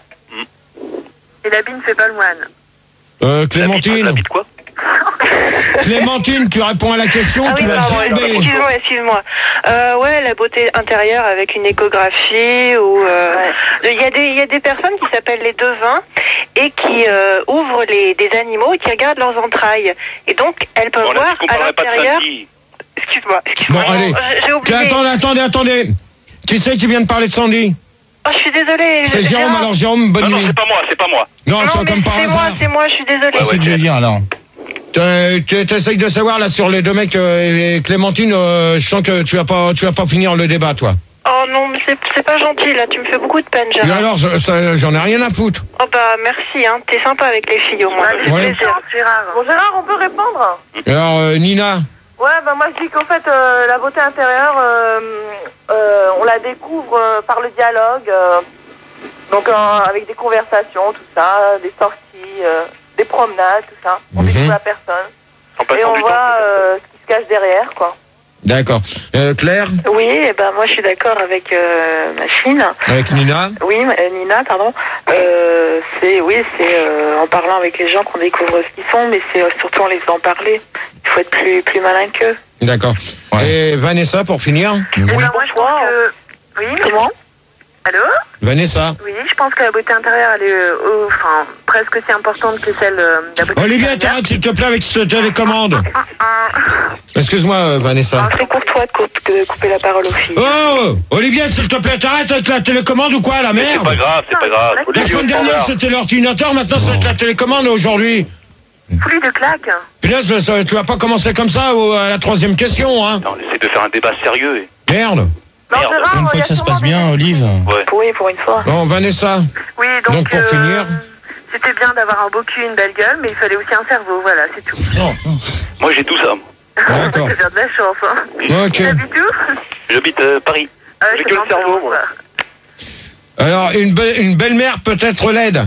S8: Et l'habit ne fait pas le moine.
S2: Euh,
S9: La
S2: Clémentine.
S9: bite quoi?
S2: Clémentine, tu réponds à la question,
S6: Ah
S2: tu
S6: oui,
S2: vas
S6: pardon,
S2: gerber.
S6: excuse-moi, excuse-moi. Euh, ouais, la beauté intérieure avec une échographie ou euh, il y a des il y a des personnes qui s'appellent les devins et qui euh, ouvrent les des animaux et qui regardent leurs entrailles et donc elles peuvent
S9: On a dit
S6: voir
S9: qu'on
S6: à
S9: parlerait pas de
S6: l'intérieur.
S9: Sandy.
S6: Excuse-moi,
S2: Bon,
S6: excuse-moi.
S2: allez.
S6: non, euh, J'ai oublié.
S2: Attendez, attendez, attendez. Qui c'est qui vient de parler de Sandy?
S6: Oh, je suis désolée.
S2: C'est Jérôme,
S6: Gérard.
S2: alors Jérôme, bonne
S9: Non, non,
S2: nuit.
S9: c'est pas moi, c'est pas moi.
S2: Non,
S6: Non,
S2: tiens,
S6: mais
S2: comme par
S6: c'est moi,
S2: hasard.
S6: c'est moi, je suis désolée.
S9: Ouais,
S4: C'est que je viens, alors.
S2: Tu tu- t'essayes de savoir là sur les deux mecs euh, et Clémentine, euh, je sens que tu vas pas, tu vas pas finir le débat, toi.
S6: Oh non, mais c'est c'est pas gentil là, tu me fais beaucoup de peine,
S2: Et
S6: Gérard.
S2: alors, ça- ça- j'en ai rien à foutre.
S6: Oh bah merci, hein, t'es sympa avec les filles au moins.
S8: Ouais,
S6: C'est
S2: Ouais.
S6: plaisir.
S8: Gérard. Bon, Gérard, on peut répondre?
S2: Et alors, euh, Nina,
S8: Ouais, bah moi je dis qu'en fait, euh, la beauté intérieure, euh, euh, on la découvre euh, par le dialogue, euh, donc euh, avec des conversations, tout ça, des sorties, euh, des promenades, tout ça. On
S2: Mhm.
S8: découvre la personne
S7: En
S8: et
S7: passant
S8: on
S7: du temps.
S8: voit euh, ce qui se cache derrière, quoi.
S2: d'accord. Euh, Claire,
S6: Oui, et ben moi je suis d'accord avec euh, Machine.
S2: avec Nina.
S6: Oui, euh, Nina, pardon. Euh, c'est oui, c'est euh, en parlant avec les gens qu'on découvre ce qu'ils sont, mais c'est euh, surtout en les faisant parler. Il faut être plus plus malin qu'eux.
S2: D'accord.
S5: Ouais.
S2: Et Vanessa, pour finir.
S8: Et ben moi je pense que... Oui,
S6: Comment?
S8: allô?
S2: Vanessa.
S8: Oui, je pense que la beauté intérieure, elle est euh, euh, enfin, presque aussi importante que celle euh, de la beauté
S2: Olivier,
S8: extérieure.
S2: t'arrêtes s'il te plaît avec cette télécommande. Excuse-moi, euh, Vanessa.
S6: C'est courtois de, coupe- de couper la parole aux filles.
S2: Oh, Olivier, s'il te plaît, t'arrêtes avec la télécommande ou quoi, la
S9: C'est
S2: merde?
S9: pas grave, c'est pas grave.
S2: La
S9: Olivier
S2: semaine
S9: au
S2: dernière,
S9: standard.
S2: c'était l'ordinateur, maintenant c'est la télécommande aujourd'hui.
S8: Plus de claques.
S2: Punaise, ça- tu vas pas commencer comme ça au- à la troisième question, hein.
S9: Non, on essaie de faire un débat sérieux. et-
S2: Merde.
S8: Non,
S9: Merde.
S8: Gérard,
S4: Une
S8: il
S4: fois
S8: y a
S4: que ça se
S8: sûrement
S4: passe
S8: des-
S4: bien, Olive.
S9: Ouais.
S6: Oui, pour une fois.
S2: Bon, Vanessa.
S8: Oui, donc,
S2: Donc, pour
S8: euh,
S2: finir.
S8: c'était bien d'avoir un beau cul, une belle gueule, mais il fallait aussi un cerveau, voilà, c'est tout.
S9: Moi j'ai tout ça.
S2: D'accord.
S8: C'est faire de la chance, hein.
S2: Ok.
S8: T'habites où?
S9: J'habite euh, Paris.
S8: Ah,
S7: J'ai
S8: c'est
S7: que le
S8: dans
S7: cerveau,
S8: Toulouse,
S7: moi.
S8: quoi.
S2: Alors, une, be- une belle-mère peut être laide.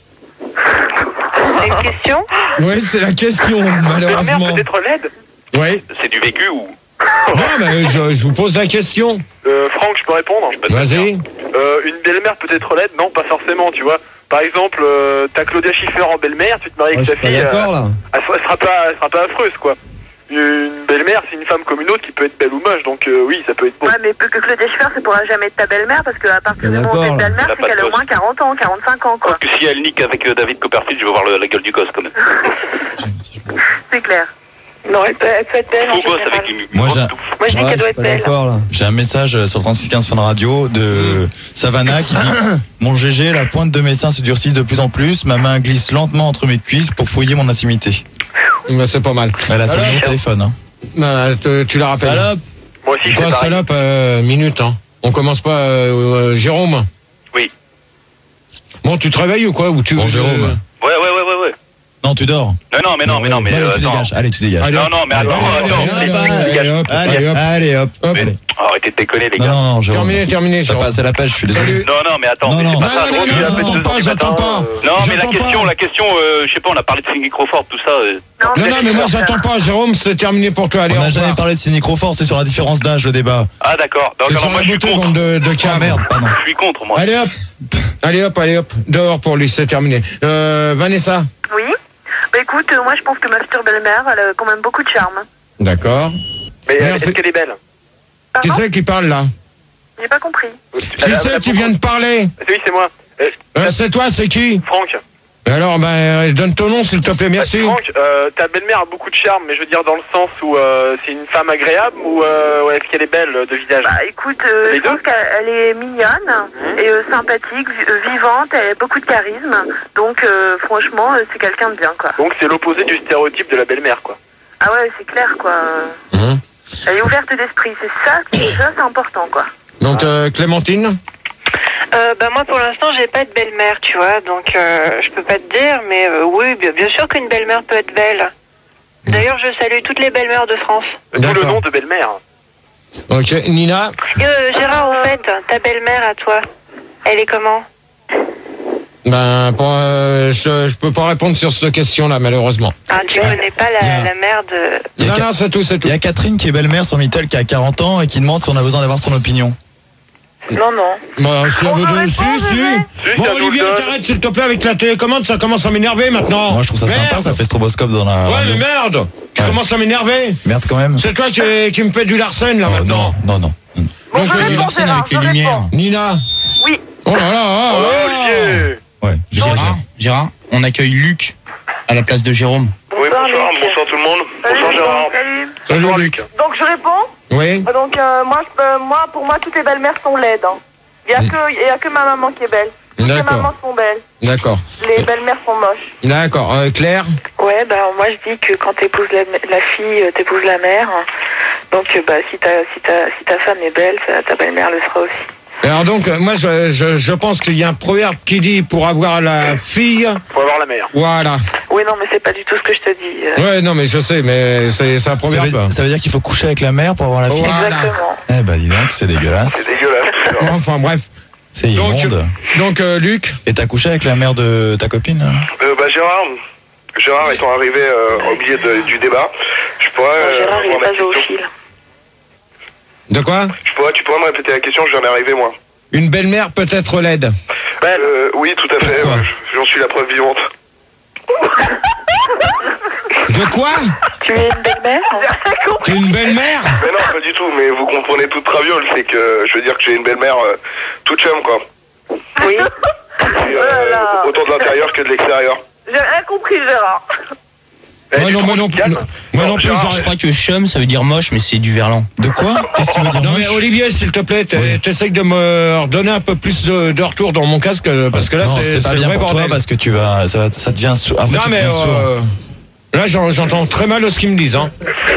S6: C'est une question?
S2: Oui, c'est la question,
S7: Ta mère
S2: malheureusement.
S7: peut être laide.
S2: Oui.
S9: C'est du vécu ou
S2: Non, mais je, je vous pose la question.
S7: Euh, Franck, je peux répondre?
S2: Vas-y.
S7: Euh, une belle-mère peut être laide? Non, pas forcément, tu vois. Par exemple, euh, t'as Claudia Schiffer en belle-mère, tu te maries avec
S1: je
S7: ta
S1: suis pas
S7: fille.
S1: d'accord
S7: euh,
S1: là.
S7: elle, sera- elle sera pas, elle sera pas affreuse, quoi. Une belle-mère, c'est une femme comme une autre qui peut être belle ou moche, donc euh, oui, ça peut être beau.
S8: Ouais, mais que Claudia Schiffer, ça pourra jamais être ta belle-mère, parce qu'à partir
S1: Bien
S8: du moment où t'es
S1: d'accord, là.
S8: belle-mère,
S9: Elle a
S8: c'est
S9: pas de
S8: qu'elle a au
S9: gosse.
S8: moins quarante ans, quarante-cinq ans, quoi.
S9: que si elle nique avec euh, David Copperfield, je veux voir le- la gueule du gosse quand même.
S8: C'est clair.
S6: Non, elle peut, elle peut être belle en
S9: Faux gosse
S6: général.
S9: avec les mu-
S5: Moi, j'ai-
S9: grosses touffes.
S6: Moi je dis
S1: Ouais,
S6: qu'elle
S1: je
S6: doit
S1: suis
S6: être
S1: pas
S6: belle.
S1: d'accord là.
S5: J'ai un message euh, sur trente-six quinze Fun Radio de Savannah qui dit mon G G, la pointe de mes seins se durcit de plus en plus, ma main glisse lentement entre mes cuisses pour fouiller mon intimité.
S2: Ben, c'est pas mal.
S5: Elle a son
S6: Alors,
S5: numéro de téléphone. Hein.
S2: Bah, te- tu la rappelles.
S1: Salope.
S7: Moi aussi, je fais
S2: Quoi,
S7: pareil.
S2: salope, euh, minute, hein. On commence pas, euh, euh, Jérôme.
S9: Oui.
S2: Bon, tu te réveilles ou quoi ou tu,
S5: Bon, Jérôme.
S9: Ouais, ouais, ouais, ouais, ouais.
S5: Non, tu dors.
S9: Non, non, mais non, mais non, mais
S5: Allez,
S9: euh,
S5: tu
S9: attends.
S5: dégages. Allez, tu dégages.
S2: Allez,
S9: Non, non, mais attends,
S2: allez,
S9: attends.
S2: allez,
S9: mais-
S2: allez, allez, hop,
S5: Allez,
S2: allez, hop.
S5: allez, hop.
S2: Hop.
S9: mais- Arrêtez de déconner, les
S5: Non,
S9: gars.
S5: non, non, Jérôme.
S2: Terminé, terminé,
S5: T'as
S2: Jérôme.
S5: pas assez la pêche, je suis désolé.
S2: Salut.
S9: Non, non, mais attends,
S5: Non,
S9: mais
S5: non.
S9: c'est
S2: Non,
S9: pas ça.
S2: non, non,
S9: drôle,
S2: non,
S9: il a fait
S2: j'entends
S9: deux
S2: pas,
S9: heures du
S2: j'entends
S9: matin,
S2: pas.
S9: euh. Non, mais la
S2: J'entends
S9: question,
S2: pas.
S9: la question, euh, je sais pas, on a parlé de Cindy Crawford, tout ça. euh.
S2: Non, non, mais moi, j'attends pas, Jérôme, c'est terminé pour toi. Allez,
S5: On
S2: au
S5: n'a jamais
S2: revoir.
S5: parlé de Cindy Crawford, c'est sur la différence d'âge, le débat.
S9: Ah, d'accord. Donc,
S2: C'est
S9: alors,
S2: sur
S9: moi,
S2: la
S9: je suis
S2: beauté,
S9: contre.
S2: bande de, de
S5: Ah
S2: caves.
S5: merde, pardon.
S9: Je suis contre, moi.
S2: Allez, hop. Allez, hop, allez, hop. Dehors pour lui, c'est terminé. Euh, Vanessa.
S6: Oui. Bah écoute, euh, moi je pense que ma future belle-mère, elle a quand même beaucoup de charme.
S2: D'accord.
S7: Mais euh,
S2: Merci.
S7: est-ce qu'elle est belle?
S2: Qui
S6: Pardon?
S2: c'est qui parle là?
S6: J'ai pas compris.
S2: Qui c'est qui vient de parler?
S7: Oui, c'est moi. Euh,
S2: Euh, C'est toi, c'est qui?
S7: Franck.
S2: Alors, ben, donne ton nom, s'il te plaît, merci.
S7: Franck, euh, ta belle-mère a beaucoup de charme, mais je veux dire dans le sens où euh, c'est une femme agréable ou euh, ouais, est-ce qu'elle est belle de visage?
S6: Bah écoute, euh,
S7: Les
S6: je pense
S7: deux
S6: qu'elle elle est mignonne et euh, sympathique, vi- euh, vivante, elle a beaucoup de charisme. Donc euh, franchement, euh, c'est quelqu'un de bien quoi.
S7: Donc c'est l'opposé du stéréotype de la belle-mère, quoi.
S6: Ah ouais, c'est clair quoi.
S2: Mhm.
S6: Elle est ouverte d'esprit, c'est ça, qui- ça c'est important quoi.
S2: Donc, euh, Clémentine?
S10: Euh, bah moi pour l'instant j'ai pas de belle-mère, tu vois, donc euh, je peux pas te dire, mais euh, oui, bien, bien sûr qu'une belle-mère peut être belle. D'ailleurs je salue toutes les belles-mères de France.
S7: D'où le
S2: D'accord.
S7: nom de belle-mère.
S2: Ok, Nina?
S10: Et, euh, Gérard, au fait, ta belle-mère à toi, elle est comment?
S2: Ben, pour, euh, je, je peux pas répondre sur cette question-là, malheureusement.
S10: Ah, tu connais pas la,
S5: Yeah.
S10: la mère de...
S5: Il y a
S2: Non,
S5: Ca-
S2: non, c'est tout, c'est tout.
S5: Il y a Catherine qui est belle-mère sur Mittel qui a quarante ans et qui demande si on a besoin d'avoir son opinion.
S6: Non, non.
S2: Bon, si elle
S6: On
S2: veut
S6: va
S2: donner- si,
S6: répondre,
S2: si.
S6: mais-
S7: Si,
S2: Bon,
S7: ça nous
S2: Olivier,
S7: donne.
S2: t'arrêtes, s'il te plaît, avec la télécommande, ça commence à m'énerver maintenant.
S5: Moi, je trouve ça
S2: Merde.
S5: sympa, ça fait stroboscope dans la.
S2: Ouais,
S5: radio.
S2: mais merde! Tu
S5: Ouais.
S2: commences à m'énerver.
S5: Merde, quand même.
S2: C'est toi qui, qui me fais du Larsen, là,
S5: Oh,
S2: maintenant.
S5: non, non, non.
S6: Bon,
S2: Donc,
S6: je
S2: je vais
S6: réponds,
S2: Larsen
S6: Gérard,
S4: avec les
S6: je
S4: lumières.
S6: réponds.
S2: Nina.
S6: Oui.
S2: Oh là là, oh
S7: Oh,
S2: là.
S7: Olivier.
S5: Ouais, j'ai
S4: Gérard, Gérard, on accueille Luc à la place de Jérôme.
S7: Oui,
S6: Bonsoir,
S7: bonsoir,
S6: Luc.
S7: bonsoir tout le monde.
S6: Salut,
S7: Bonsoir Gérard.
S6: Salut.
S2: Salut,
S7: Bonsoir,
S2: Luc.
S6: Donc je réponds.
S2: Oui.
S6: Donc euh, moi, je peux- moi, pour moi, toutes les belles-mères sont laides. Hein. Il y a que, il y a que ma maman qui est belle. Toutes les
S2: D'accord.
S6: mamans sont belles.
S2: D'accord.
S6: Les belles-mères sont moches.
S2: D'accord. Euh, Claire?
S6: Ouais, bah moi je dis que quand t'épouses la, la fille, euh, t'épouses la mère. Donc euh, bah si ta si ta si ta femme est belle, ça- ta belle-mère le sera aussi.
S2: Alors donc, euh, moi, je, je, je pense qu'il y a un proverbe qui dit pour avoir la fille,
S7: Faut avoir la mère.
S2: voilà.
S6: Oui non mais c'est pas du tout ce que je te dis. euh.
S2: Ouais, non, mais je sais, mais c'est c'est un
S5: Ça
S2: proverbe.
S5: veut, ça veut dire qu'il faut coucher avec la mère pour avoir la fille.
S2: Voilà.
S6: Exactement.
S5: Eh ben, dis donc, c'est dégueulasse.
S7: C'est dégueulasse.
S2: Enfin, bref.
S5: C'est
S2: Donc,
S5: immonde.
S2: donc euh, Luc?
S5: Et t'as couché avec la mère de ta copine, là?
S7: Euh, bah Gérard, Gérard étant arrivé euh, au milieu de- du débat, je pourrais.
S6: Bon,
S7: euh,
S6: Gérard il est
S7: avoir
S6: pas
S7: ma question.
S6: zoophile.
S2: De quoi?
S7: Je pourrais, tu pourrais me répéter la question, je viens d'arriver moi.
S2: Une belle-mère peut être laide.
S7: Belle euh, Oui, tout à fait,
S5: Pourquoi
S7: euh, j'en suis la preuve vivante.
S2: De quoi?
S6: Tu es une belle-mère?
S2: T'es une belle-mère?
S7: Mais non, pas du tout, mais vous comprenez toute traviole, c'est que je veux dire que j'ai une belle-mère euh, toute chum, quoi.
S6: Oui.
S7: Et,
S6: Oh
S7: euh,
S6: là là.
S7: autant de l'intérieur que de l'extérieur.
S6: J'ai rien compris Gérard.
S7: Eh,
S2: Moi
S7: du
S2: non,
S7: coup,
S2: moi non
S7: tu te
S2: plus.
S7: calmes.
S2: Moi non
S7: Non,
S2: plus,
S7: Gérard,
S2: j'aurais-
S4: Je crois que chum, ça veut dire moche, mais c'est du verlan.
S5: De quoi? Qu'est-ce qu'il veut dire
S2: Non mais
S5: moche?
S2: Olivier, s'il te plaît, t'es-
S5: Oui.
S2: t'essayes de me redonner un peu plus de, de retour dans mon casque, parce que là
S5: non,
S2: c'est
S5: c'est
S2: c'est
S5: pas
S2: le
S5: bien
S2: vrai
S5: pour
S2: bordel.
S5: toi parce que tu vas, ça, va- ça devient sourd. Après,
S2: Non
S5: tu
S2: mais
S5: deviens sourd.
S2: euh, là j'en- j'entends très mal ce qu'ils me disent. Hein.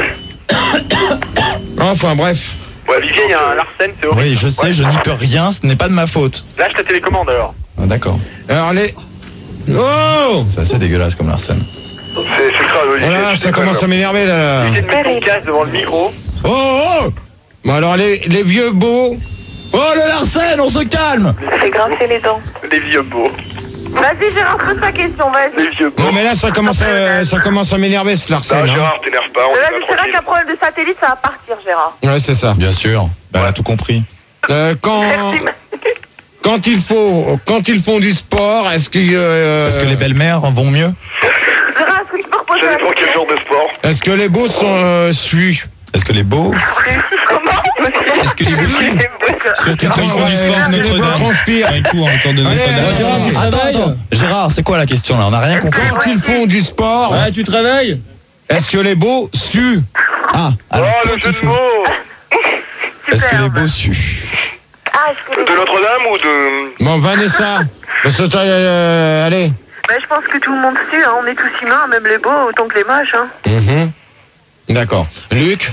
S2: Enfin bref.
S7: Ouais, Olivier, il y a un Larsen, c'est horrible.
S5: Oui, je sais, je n'y peux rien, ce n'est pas de ma faute.
S7: Lâche ta télécommande alors.
S5: Ah, d'accord.
S2: Alors les... Oh
S5: C'est assez dégueulasse comme Larsen.
S7: C'est c'est grave, Olivier.
S2: voilà,
S7: tu
S2: ça
S7: déconnes,
S2: commence à
S7: là.
S2: m'énerver là.
S7: Évitez de mettre ton casque devant le micro.
S5: Oh, oh!
S2: Bon alors les, les vieux beaux.
S5: Oh, le Larsen, on se calme!
S6: C'est grincer les dents.
S7: Les vieux beaux.
S6: Vas-y Gérard, pose ta question, vas-y.
S7: Les vieux beaux.
S2: Non mais là ça commence à, ça commence à m'énerver ce Larsen.
S7: Non,
S2: Hein.
S7: Gérard, t'énerve pas, on
S6: Mais
S7: est
S6: vas-y,
S7: pas
S6: c'est vrai
S7: tranquille.
S6: qu'un problème de satellite, ça va partir Gérard.
S2: Ouais c'est ça.
S5: Bien sûr. Bah, elle a tout compris.
S2: Euh, quand quand il faut quand ils font du sport, est-ce que euh,
S5: Parce que les belles-mères vont mieux?
S6: Gérard, est-ce que tu peux reposer
S7: Ça
S6: la
S7: dépend quel genre de sport.
S2: est-ce que les beaux sont euh, suus?
S5: Est-ce que les beaux?
S4: Est-ce que les beaux surtout quand ils font du sport,
S2: Est-ce que les beaux
S4: Notre-Dame.
S2: transpirent?
S4: Un coup en retour de
S2: Allez,
S4: Notre-Dame.
S2: allez, Gérard, tu
S5: Attends,
S2: travailles
S5: attends. Gérard, c'est quoi la question là? On n'a rien compris.
S2: Quand ils font du sport,
S1: tu te réveilles?
S2: est-ce que les beaux suent?
S5: Ah,
S7: Oh,
S5: alors
S7: le
S5: quand
S7: jeu
S5: il
S7: de
S5: faut.
S7: mots.
S5: Est-ce que les
S6: Superbe.
S5: beaux suent?
S6: Ah, est-ce que les...
S7: De Notre-Dame ou de...
S2: Bon, Vanessa, parce que t'as, euh, allez.
S6: Bah, je pense que tout le monde sue, hein. On est tous humains, même les beaux autant que les moches. Hein.
S2: Mhm. D'accord. Luc?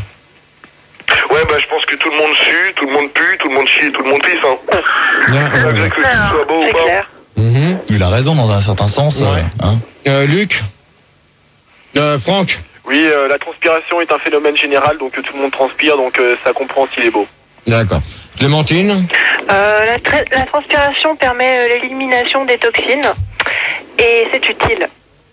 S11: Ouais, bah je pense que tout le monde sue, tout le monde pue, tout le monde chie, tout le monde pisse. Hein.
S2: Ouais, ouais, ouais.
S11: Que tu sois beau ou pas.
S2: Mm-hmm.
S5: Il a raison dans un certain sens.
S2: Ouais.
S5: Euh, hein.
S2: euh, Luc? euh, Franck?
S7: Oui, euh, la transpiration est un phénomène général, donc euh, tout le monde transpire, donc euh, ça comprend s'il est beau.
S2: D'accord. Clémentine?
S10: Euh, la, tra- la transpiration permet euh, l'élimination des toxines et c'est utile.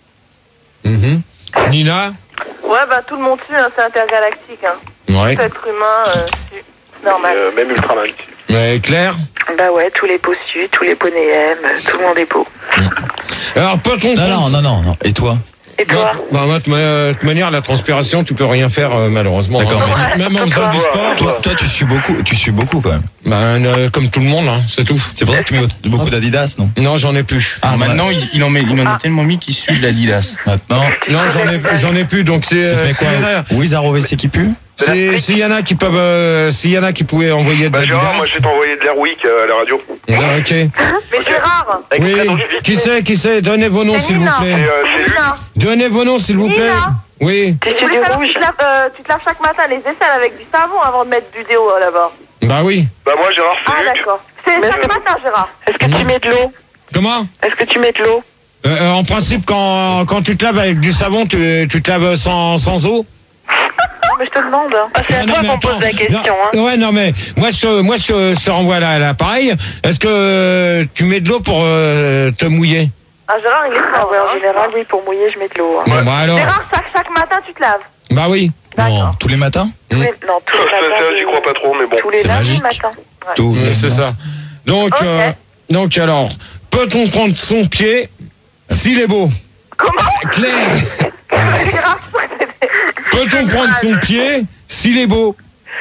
S2: Mm-hmm. Nina?
S8: Ouais, bah tout le monde tue, hein, c'est intergalactique. Hein.
S2: Ouais.
S8: Tout être humain, euh, tue. C'est normal.
S7: Euh, même Ultraman.
S2: Ouais, Claire?
S6: Bah ouais, tous les beaux suent, tous les bonnets aiment, tout le monde est beau.
S2: Alors, peut-on...
S5: Non, non, non, non, non. Et toi?
S6: Et toi?
S2: Bah, bah, de toute manière, la transpiration, tu peux rien faire, euh, malheureusement.
S5: D'accord,
S2: hein.
S5: mais-
S2: Même en faisant du sport.
S5: Toi, toi, tu suis beaucoup, tu suis beaucoup quand même.
S2: Ben, euh, comme tout le monde, hein, c'est tout.
S5: C'est pour ça que tu mets beaucoup d'Adidas, non?
S2: Non, j'en ai plus.
S5: Ah,
S12: Maintenant, il, il en met, il en a tellement mis qu'il suit de l'Adidas.
S5: Maintenant.
S2: Non, j'en ai, j'en ai plus, donc c'est...
S5: Tu te
S2: euh,
S5: mets
S2: c'est
S5: quoi?
S2: vrai.
S5: Wizard O V C qui pue?
S2: C'est- S'il y en a qui peuvent... euh, S'il y en a qui pouvaient envoyer de
S11: Bah
S2: la
S11: Gérard, moi je vais t'envoyer de l'Airwick euh, à la radio.
S2: Ah, ok.
S8: Mais Gérard,
S2: Oui, qui c'est, qui c'est? Donnez vos noms,
S8: C'est
S2: s'il vous
S8: Nina.
S2: plaît.
S11: Et euh, c'est lui.
S8: Nina,
S2: Donnez vos noms, s'il vous plaît.
S8: Nina.
S2: Oui.
S8: je voulais savoir si tu te laves, euh, tu te laves chaque matin les aisselles avec du savon avant de mettre du déo euh, là-bas.
S2: Bah oui.
S11: Bah moi Gérard, c'est
S8: Ah
S11: Luc.
S8: d'accord. C'est
S6: Mais
S8: chaque
S6: est-ce que-
S8: matin, Gérard.
S6: Est-ce que tu mets de l'eau?
S2: Comment?
S6: Est-ce que tu mets de l'eau?
S2: Euh, euh, En principe, quand, quand tu te laves avec du savon, tu, tu te laves sans, sans eau?
S6: Mais je te demande.
S10: Ah, c'est à
S2: Ah, non,
S10: toi
S2: mais
S10: qu'on
S2: attends.
S10: pose la question.
S2: Non,
S10: Hein.
S2: Ouais, non, mais moi, je, moi, je, je te renvoie à l'appareil. Est-ce que euh, tu mets de l'eau pour euh, te mouiller?
S8: Ah Gérard, il est
S6: Ah
S8: fort.
S6: ouais, en
S8: hein.
S6: général, oui, pour mouiller, je mets de l'eau. Hein.
S2: Bon, bah alors.
S8: Gérard, chaque, chaque matin, tu te laves.
S2: Bah oui.
S5: Non, tous les matins?
S6: Tous les- Non, tous les
S11: Ça, ça,
S6: matins.
S11: ça, j'y crois pas trop, mais bon.
S6: Tous les
S5: C'est
S6: lundis
S5: magique.
S6: matin.
S5: Tous
S2: Ouais,
S5: les
S2: c'est
S5: matins.
S2: ça. Donc,
S8: Ok.
S2: euh, donc alors, peut-on prendre son pied s'il est beau?
S8: Comment
S2: Claire,
S8: Gérard,
S2: peut-on prendre son pied s'il est beau?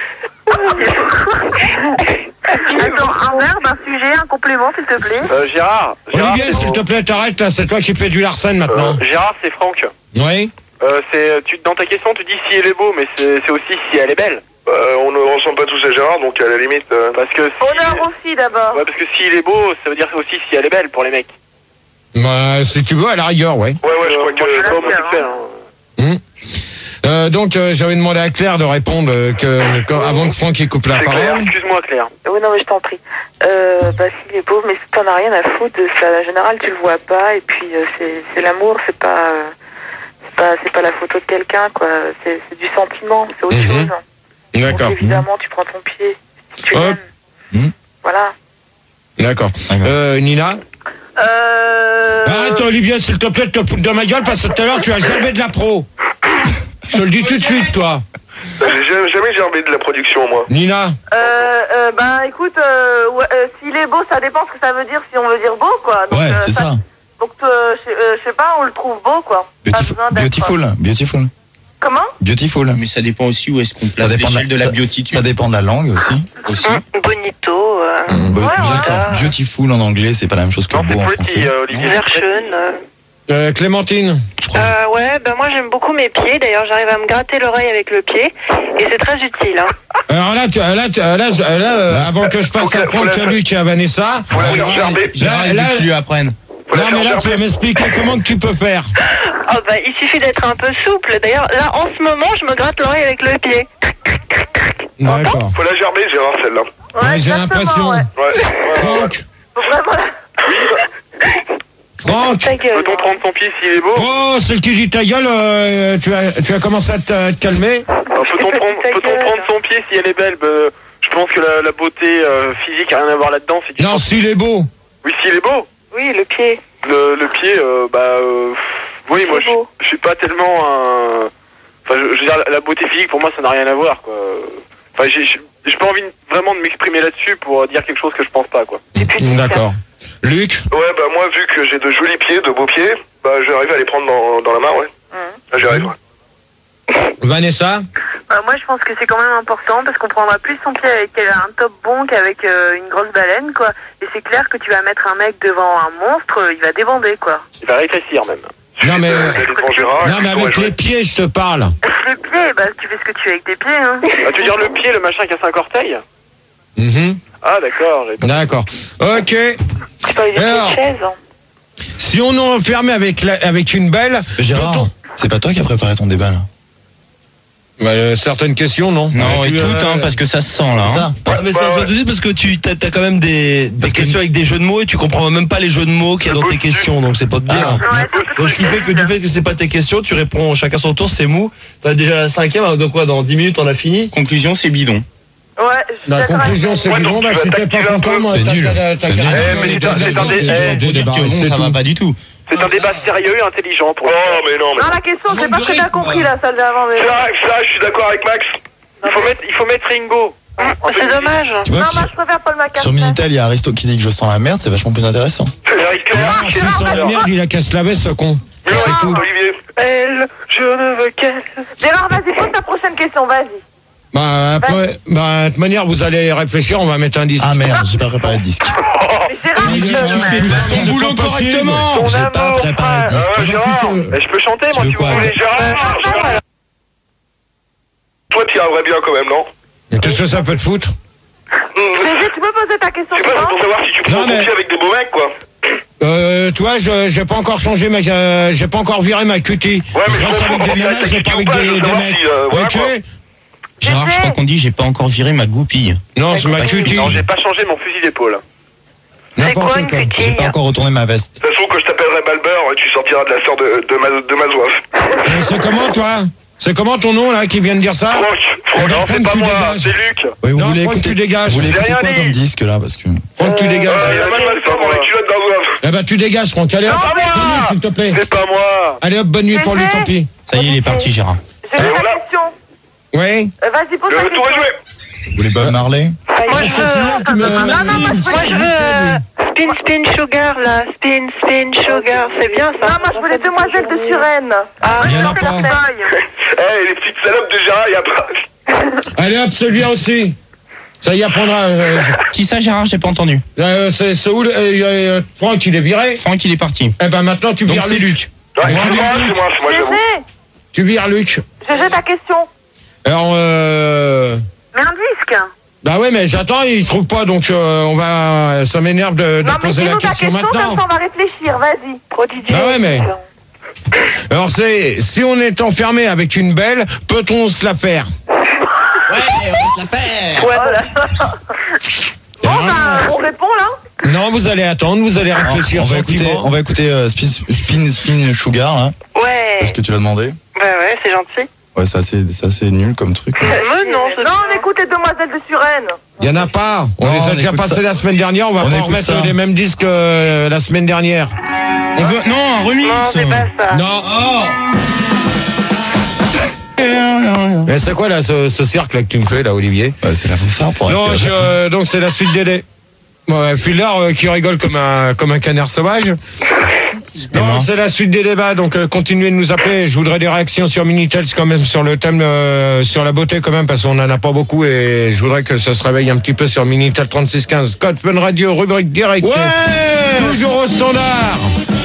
S8: Attends, un verbe, un sujet, un complément, s'il te plaît.
S7: Euh, Gérard, Gérard,
S2: Olivier,
S7: c'est-
S2: s'il te plaît, t'arrêtes là, c'est toi qui fais du Larsen
S7: euh,
S2: maintenant.
S7: Gérard, c'est Franck.
S2: Oui.
S7: Euh, c'est, tu, dans ta question, tu dis si elle est beau, mais c'est, c'est aussi si elle est belle.
S11: Euh, on ne ressemble pas tous à Gérard, donc à la limite. euh,
S7: Parce que si,
S8: Honneur aussi d'abord.
S7: ouais, parce que s'il est beau, ça veut dire aussi si elle est belle pour les mecs.
S2: Bah, si tu veux, à la rigueur, ouais.
S11: Ouais, ouais, je crois
S7: Moi, je suis
S11: que.
S7: pas homosexuel. Hein.
S2: Euh, donc, euh, j'avais demandé à Claire de répondre euh, que, que- avant que Franck y coupe la
S7: C'est Claire,
S2: parole.
S7: excuse-moi Claire.
S6: Oui, non, mais je t'en prie. Euh, bah, s'il est beau, mais t'en as rien à foutre de ça. En général, tu le vois pas, et puis euh, c'est, c'est l'amour, c'est pas, euh, c'est pas, c'est pas la photo de quelqu'un, quoi. C'est, c'est du sentiment, c'est autre
S2: Mhm.
S6: chose.
S2: D'accord.
S6: Donc, évidemment, tu prends ton pied. Si tu
S2: Hop.
S6: l'aimes.
S5: Mhm.
S6: Voilà.
S2: D'accord. Euh, Nina?
S8: Euh...
S2: Arrête, Olivier, s'il te plaît, de te foutre de ma gueule, parce que tout à l'heure, tu as jamais de la pro. Je te le dis tout de suite, toi.
S11: Bah, j'ai jamais, jamais gerbé de la production, moi.
S2: Nina?
S8: Euh, euh, ben écoute, euh, ouais, euh, s'il est beau, ça dépend ce que ça veut dire si on veut dire beau, quoi. Donc,
S5: Ouais,
S8: euh,
S5: c'est ça.
S8: Donc, euh, je euh, je sais pas, on le trouve beau, quoi. Pas
S5: Beautiful,
S8: besoin d'être-
S5: beautiful, beautiful,
S8: Comment
S5: beautiful.
S12: Mais ça dépend aussi où est-ce qu'on
S5: Ça
S12: place
S5: dépend, de
S12: l'échelle de la
S5: ça-
S12: biotitude.
S5: ça dépend de la langue aussi.
S12: aussi.
S10: Hum, bonito, euh,
S5: Be-
S8: ouais.
S5: beautiful- Beautiful en anglais, c'est pas la même chose que
S7: Non,
S5: beau
S7: c'est
S5: en
S7: pretty,
S5: français.
S7: euh, Olivier.
S10: version. Euh.
S2: Euh, Clémentine?
S5: Je crois.
S10: Euh, ouais, bah moi j'aime beaucoup mes pieds. D'ailleurs, j'arrive à me gratter l'oreille avec le pied et c'est très utile. Hein.
S2: Alors là, tu, là, tu- là, je- là, euh, avant que je passe
S11: Faut
S2: à
S11: que-
S2: Franck,
S11: faut la-
S2: à Luc et à Vanessa.
S11: Faut la faire gerber.
S12: Gérard, il
S2: là,
S12: veut que tu lui apprennes.
S11: Faut la
S2: non,
S11: faire
S2: mais là, tu
S11: gerber.
S2: vas m'expliquer comment que tu peux faire.
S10: Oh bah il suffit d'être un peu souple. D'ailleurs, là en ce moment, je me gratte l'oreille avec le pied.
S2: D'accord.
S11: Faut la gerber, Gérard, celle-là.
S2: Ouais, j'ai
S8: exactement,
S2: l'impression.
S8: ouais.
S11: Ouais, ouais, ouais.
S2: Franck?
S8: Faut vraiment la-
S2: Franck?
S6: Ta gueule.
S7: Peut-on prendre son pied s'il est beau?
S2: Oh, celle qui dit ta gueule, euh, tu, as, tu as commencé à te, à te calmer?
S7: Alors, peut-on prendre,
S6: Ta
S7: peut-on
S6: gueule.
S7: prendre son pied si elle est belle? Bah, je pense que la, la beauté euh, physique a rien à voir là-dedans. C'est qu'il
S2: Non,
S7: faut-
S2: s'il est beau.
S7: Oui, s'il est beau.
S6: Oui, le pied.
S7: Le, le pied, euh, bah, euh, oui, moi, je,
S6: beau.
S7: je suis pas tellement un. Enfin, je, je veux dire, la, la beauté physique pour moi, ça n'a rien à voir, quoi. Enfin, j'ai, j'ai j'ai pas envie de- vraiment de m'exprimer là-dessus pour dire quelque chose que je pense pas, quoi.
S2: D'accord. Luc?
S11: Ouais, bah moi, vu que j'ai de jolis pieds, de beaux pieds, bah j'arrive à les prendre dans, dans la main, ouais. Là, j'y arrive, ouais.
S2: Vanessa?
S6: Euh, moi, je pense que c'est quand même important parce qu'on prendra plus son pied avec euh, un top bon qu'avec euh, une grosse baleine, quoi. Et c'est clair que tu vas mettre un mec devant un monstre, euh, il va débander, quoi.
S7: Il va rétrécir, même.
S2: Non, mais,
S11: Euh, d'aller devant Gérard,
S2: non, mais
S11: plutôt,
S2: avec
S11: ouais,
S2: les pieds, je te parle.
S6: Les pieds, bah, tu fais ce que tu veux avec tes pieds, hein.
S7: Ah, tu veux dire le pied, le machin qui a cinq orteils?
S2: Mhm.
S7: Ah, d'accord. j'ai pas-
S2: D'accord. Ok.
S6: C'est pas une
S2: Alors.
S6: chaise, hein.
S2: Si on est enfermé avec, la, avec une belle,
S5: Gérard, c'est pas toi qui as préparé ton débat là?
S2: Bah, euh, certaines questions, non.
S12: Non, et
S2: tu,
S12: toutes,
S2: euh,
S12: hein, parce que ça se sent là.
S5: Ça.
S12: Hein.
S1: Ah, mais ça se voit tout de suite parce que tu t'as, t'as quand même des, des questions avec des jeux de mots et tu comprends même pas les jeux de mots qu'il y a dans tes questions, donc c'est pas de dire. Donc ce qui fait que du fait que c'est pas tes questions, tu réponds chacun son tour, c'est mou. T'as déjà la cinquième, donc quoi, dans dix minutes on a fini.
S12: Conclusion, c'est bidon.
S8: Ouais, je suis
S2: La
S8: d'accord
S2: conclusion,
S8: avec
S2: c'est
S8: toi.
S2: du bon, bah, si t'es pas content, moi,
S5: C'est
S2: t'as-
S5: nul.
S2: t'as- t'as-
S5: C'est
S2: t'as-
S5: nul.
S2: t'as-
S7: Eh, mais c'est un- c'est un des-
S2: t'as-
S7: eh,
S12: Faut dire que bon,
S2: c'est
S12: ça va
S2: tout.
S12: pas du tout.
S7: C'est un débat sérieux et intelligent pour. Oh, mais non, mais.
S8: Non, la question, j'ai pas très bien compris la salle d'avant. Mais...
S11: Ça, ça, je suis d'accord avec Max.
S7: Il faut mettre, il faut mettre Ringo.
S10: C'est dommage.
S5: Tu vois
S8: Non,
S5: que
S8: moi, je préfère Paul McCartney.
S5: sur Minitel, il y a Aristo qui dit que je sens la merde, c'est vachement plus intéressant.
S2: Ah, c'est sur la merde, il a qu'à se laver, ce con.
S11: Mais
S2: C'est
S11: non,
S2: cool.
S11: Olivier.
S7: Elle, je ne veux qu'elle.
S8: Gérard, vas-y, pose ta prochaine question, vas-y.
S2: Bah, après, bah, de toute manière, vous allez réfléchir, on va mettre un disque.
S5: Ah merde, j'ai pas préparé de disque.
S8: Mais Gérard,
S2: Olivier, tu fais pas
S12: Ton boulot correctement.
S11: Ton
S5: J'ai pas
S11: amour,
S5: préparé de
S11: frère.
S5: disque.
S11: Euh, Gérard, mais je peux chanter, moi,
S5: veux
S11: si vous
S5: quoi,
S11: voulez.
S5: toi
S11: Gérard, Gérard. Toi, tu y arriverais bien quand même, non?
S2: Mais qu'est-ce que ça peut te foutre?
S8: Gégé, tu peux poser ta question
S11: C'est pas c'est pour savoir si tu peux
S2: Non,
S11: confier
S2: mais-
S11: avec des beaux mecs, quoi.
S2: Euh, toi, je, j'ai pas encore changé ma, euh, j'ai pas encore viré ma cutie.
S11: Ouais, mais
S2: je
S11: je
S2: reste
S11: comprends
S2: avec des
S11: pas
S2: nanas,
S11: si
S2: je vais
S11: tu
S2: pas
S11: ou
S2: avec
S11: pas,
S2: des,
S11: je veux
S2: des
S11: savoir
S2: mecs.
S11: si, euh, voilà,
S2: Ok?
S11: quoi.
S12: Gérard, je crois qu'on dit j'ai pas encore viré ma goupille.
S2: Non, c'est ma cutie.
S7: Non, j'ai pas changé mon fusil d'épaule.
S10: C'est quoi
S2: N'importe
S10: une
S2: quoi.
S5: J'ai
S10: cutille?
S5: pas encore retourné ma veste.
S11: De toute façon, quand je t'appellerai Balbeur, tu sortiras de la sœur de, de, ma, de ma soif.
S2: Euh, C'est comment, toi? C'est comment ton nom, là, qui vient de dire ça?
S11: Franck, Franck,
S2: Eh ben,
S11: non, c'est
S2: Franck,
S11: pas
S2: tu
S11: moi,
S2: dégages.
S11: c'est Luc.
S5: Oui, vous
S2: Non,
S5: voulez
S2: Franck,
S5: écouter,
S2: tu dégages.
S5: vous voulez
S11: J'ai
S5: écouter
S11: rien
S5: quoi
S11: dit.
S5: comme disque là parce que.
S2: Franck, tu dégages.
S11: Euh, il a mal mal fait pour les culottes d'un soif.
S2: Eh ben, tu dégages, Franck. Allez, hop,
S11: pas moi.
S2: bonne nuit, s'il te plaît.
S11: C'est pas moi.
S2: Allez, hop, bonne nuit pour lui, tant pis.
S12: Ça y est, il est parti, Gérard.
S8: J'ai
S11: Et
S8: une
S11: voilà.
S8: question.
S2: Oui?
S8: Euh, Vas-y, pose ta
S11: Le
S8: question.
S11: tour est joué.
S5: Vous voulez Bob Marley?
S10: Moi je veux,
S2: Tu me-
S8: Non, non, moi, je
S10: moi je veux euh, spin spin sugar là, spin spin sugar, c'est bien ça.
S8: Non, moi, je veux les demoiselles de Suresnes.
S10: Ah,
S2: Il y en a
S8: Non,
S2: pas.
S8: la feuille.
S11: Eh, les petites salopes de Gérard, y a pas.
S2: Allez, hop, celui-là aussi. Ça y apprendra. Euh,
S12: Qui ça, Gérard? J'ai pas entendu.
S2: euh, c'est Saoul. Euh, euh, Franck, il est viré.
S12: Franck, il est parti.
S2: Eh ben, maintenant, tu
S12: Donc
S2: vires
S12: c'est
S2: Luc.
S12: Luc.
S11: Ouais, c'est moi, c'est moi, c'est moi, j'avoue.
S8: Gégé,
S2: Tu vires Luc.
S8: Gégé, ta question.
S2: Alors, euh...
S8: Mais un disque.
S2: bah ouais, mais j'attends, il trouve pas, donc euh, on va. Ça m'énerve de, de
S8: Non, mais
S2: poser la
S8: dis-nous ta
S2: question
S8: question,
S2: maintenant.
S8: comme ça, on va réfléchir, vas-y.
S10: prodigieux.
S2: Bah ouais, mais. Alors, c'est. Si on est enfermé avec une belle, peut-on se la faire?
S5: Ouais, on va se la faire.
S8: Ouais, voilà. Bon, bah, on répond, là.
S2: Non, vous allez attendre, vous allez réfléchir
S5: On va écouter,
S2: gentiment.
S5: on va écouter euh, Spin, Spin Spin Sugar là,
S10: Ouais.
S5: parce que tu l'as demandé.
S10: Bah ouais, c'est gentil.
S5: Ouais, c'est assez, c'est assez nul comme truc.
S10: Mais non, c'est
S8: Non, on écoute les demoiselles de Suresnes.
S2: Il y en a pas. On
S5: Non,
S2: les
S5: on
S2: a déjà
S5: écoute
S2: passés
S5: ça.
S2: la semaine dernière, on va
S5: On
S2: pas
S5: écoute
S2: remettre
S5: ça.
S2: les mêmes disques euh, la semaine dernière.
S12: On veut... Non, un remix.
S10: Non, c'est pas ça.
S2: Non. Mais c'est quoi là ce, ce cirque là que tu me fais là, Olivier?
S5: Ouais, c'est la fanfare pour
S2: Non,
S5: accueillir-
S2: je- euh, donc c'est la suite d'D. Ouais, Filler euh, qui rigole comme un comme un canard sauvage. Non, c'est la suite des débats, donc euh, continuez de nous appeler. Je voudrais des réactions sur Minitel quand même, sur le thème, euh, sur la beauté quand même, parce qu'on en a pas beaucoup et je voudrais que ça se réveille un petit peu sur Minitel trente-six quinze. Code Fun Radio, rubrique direct.
S5: Ouais.
S2: Toujours au standard.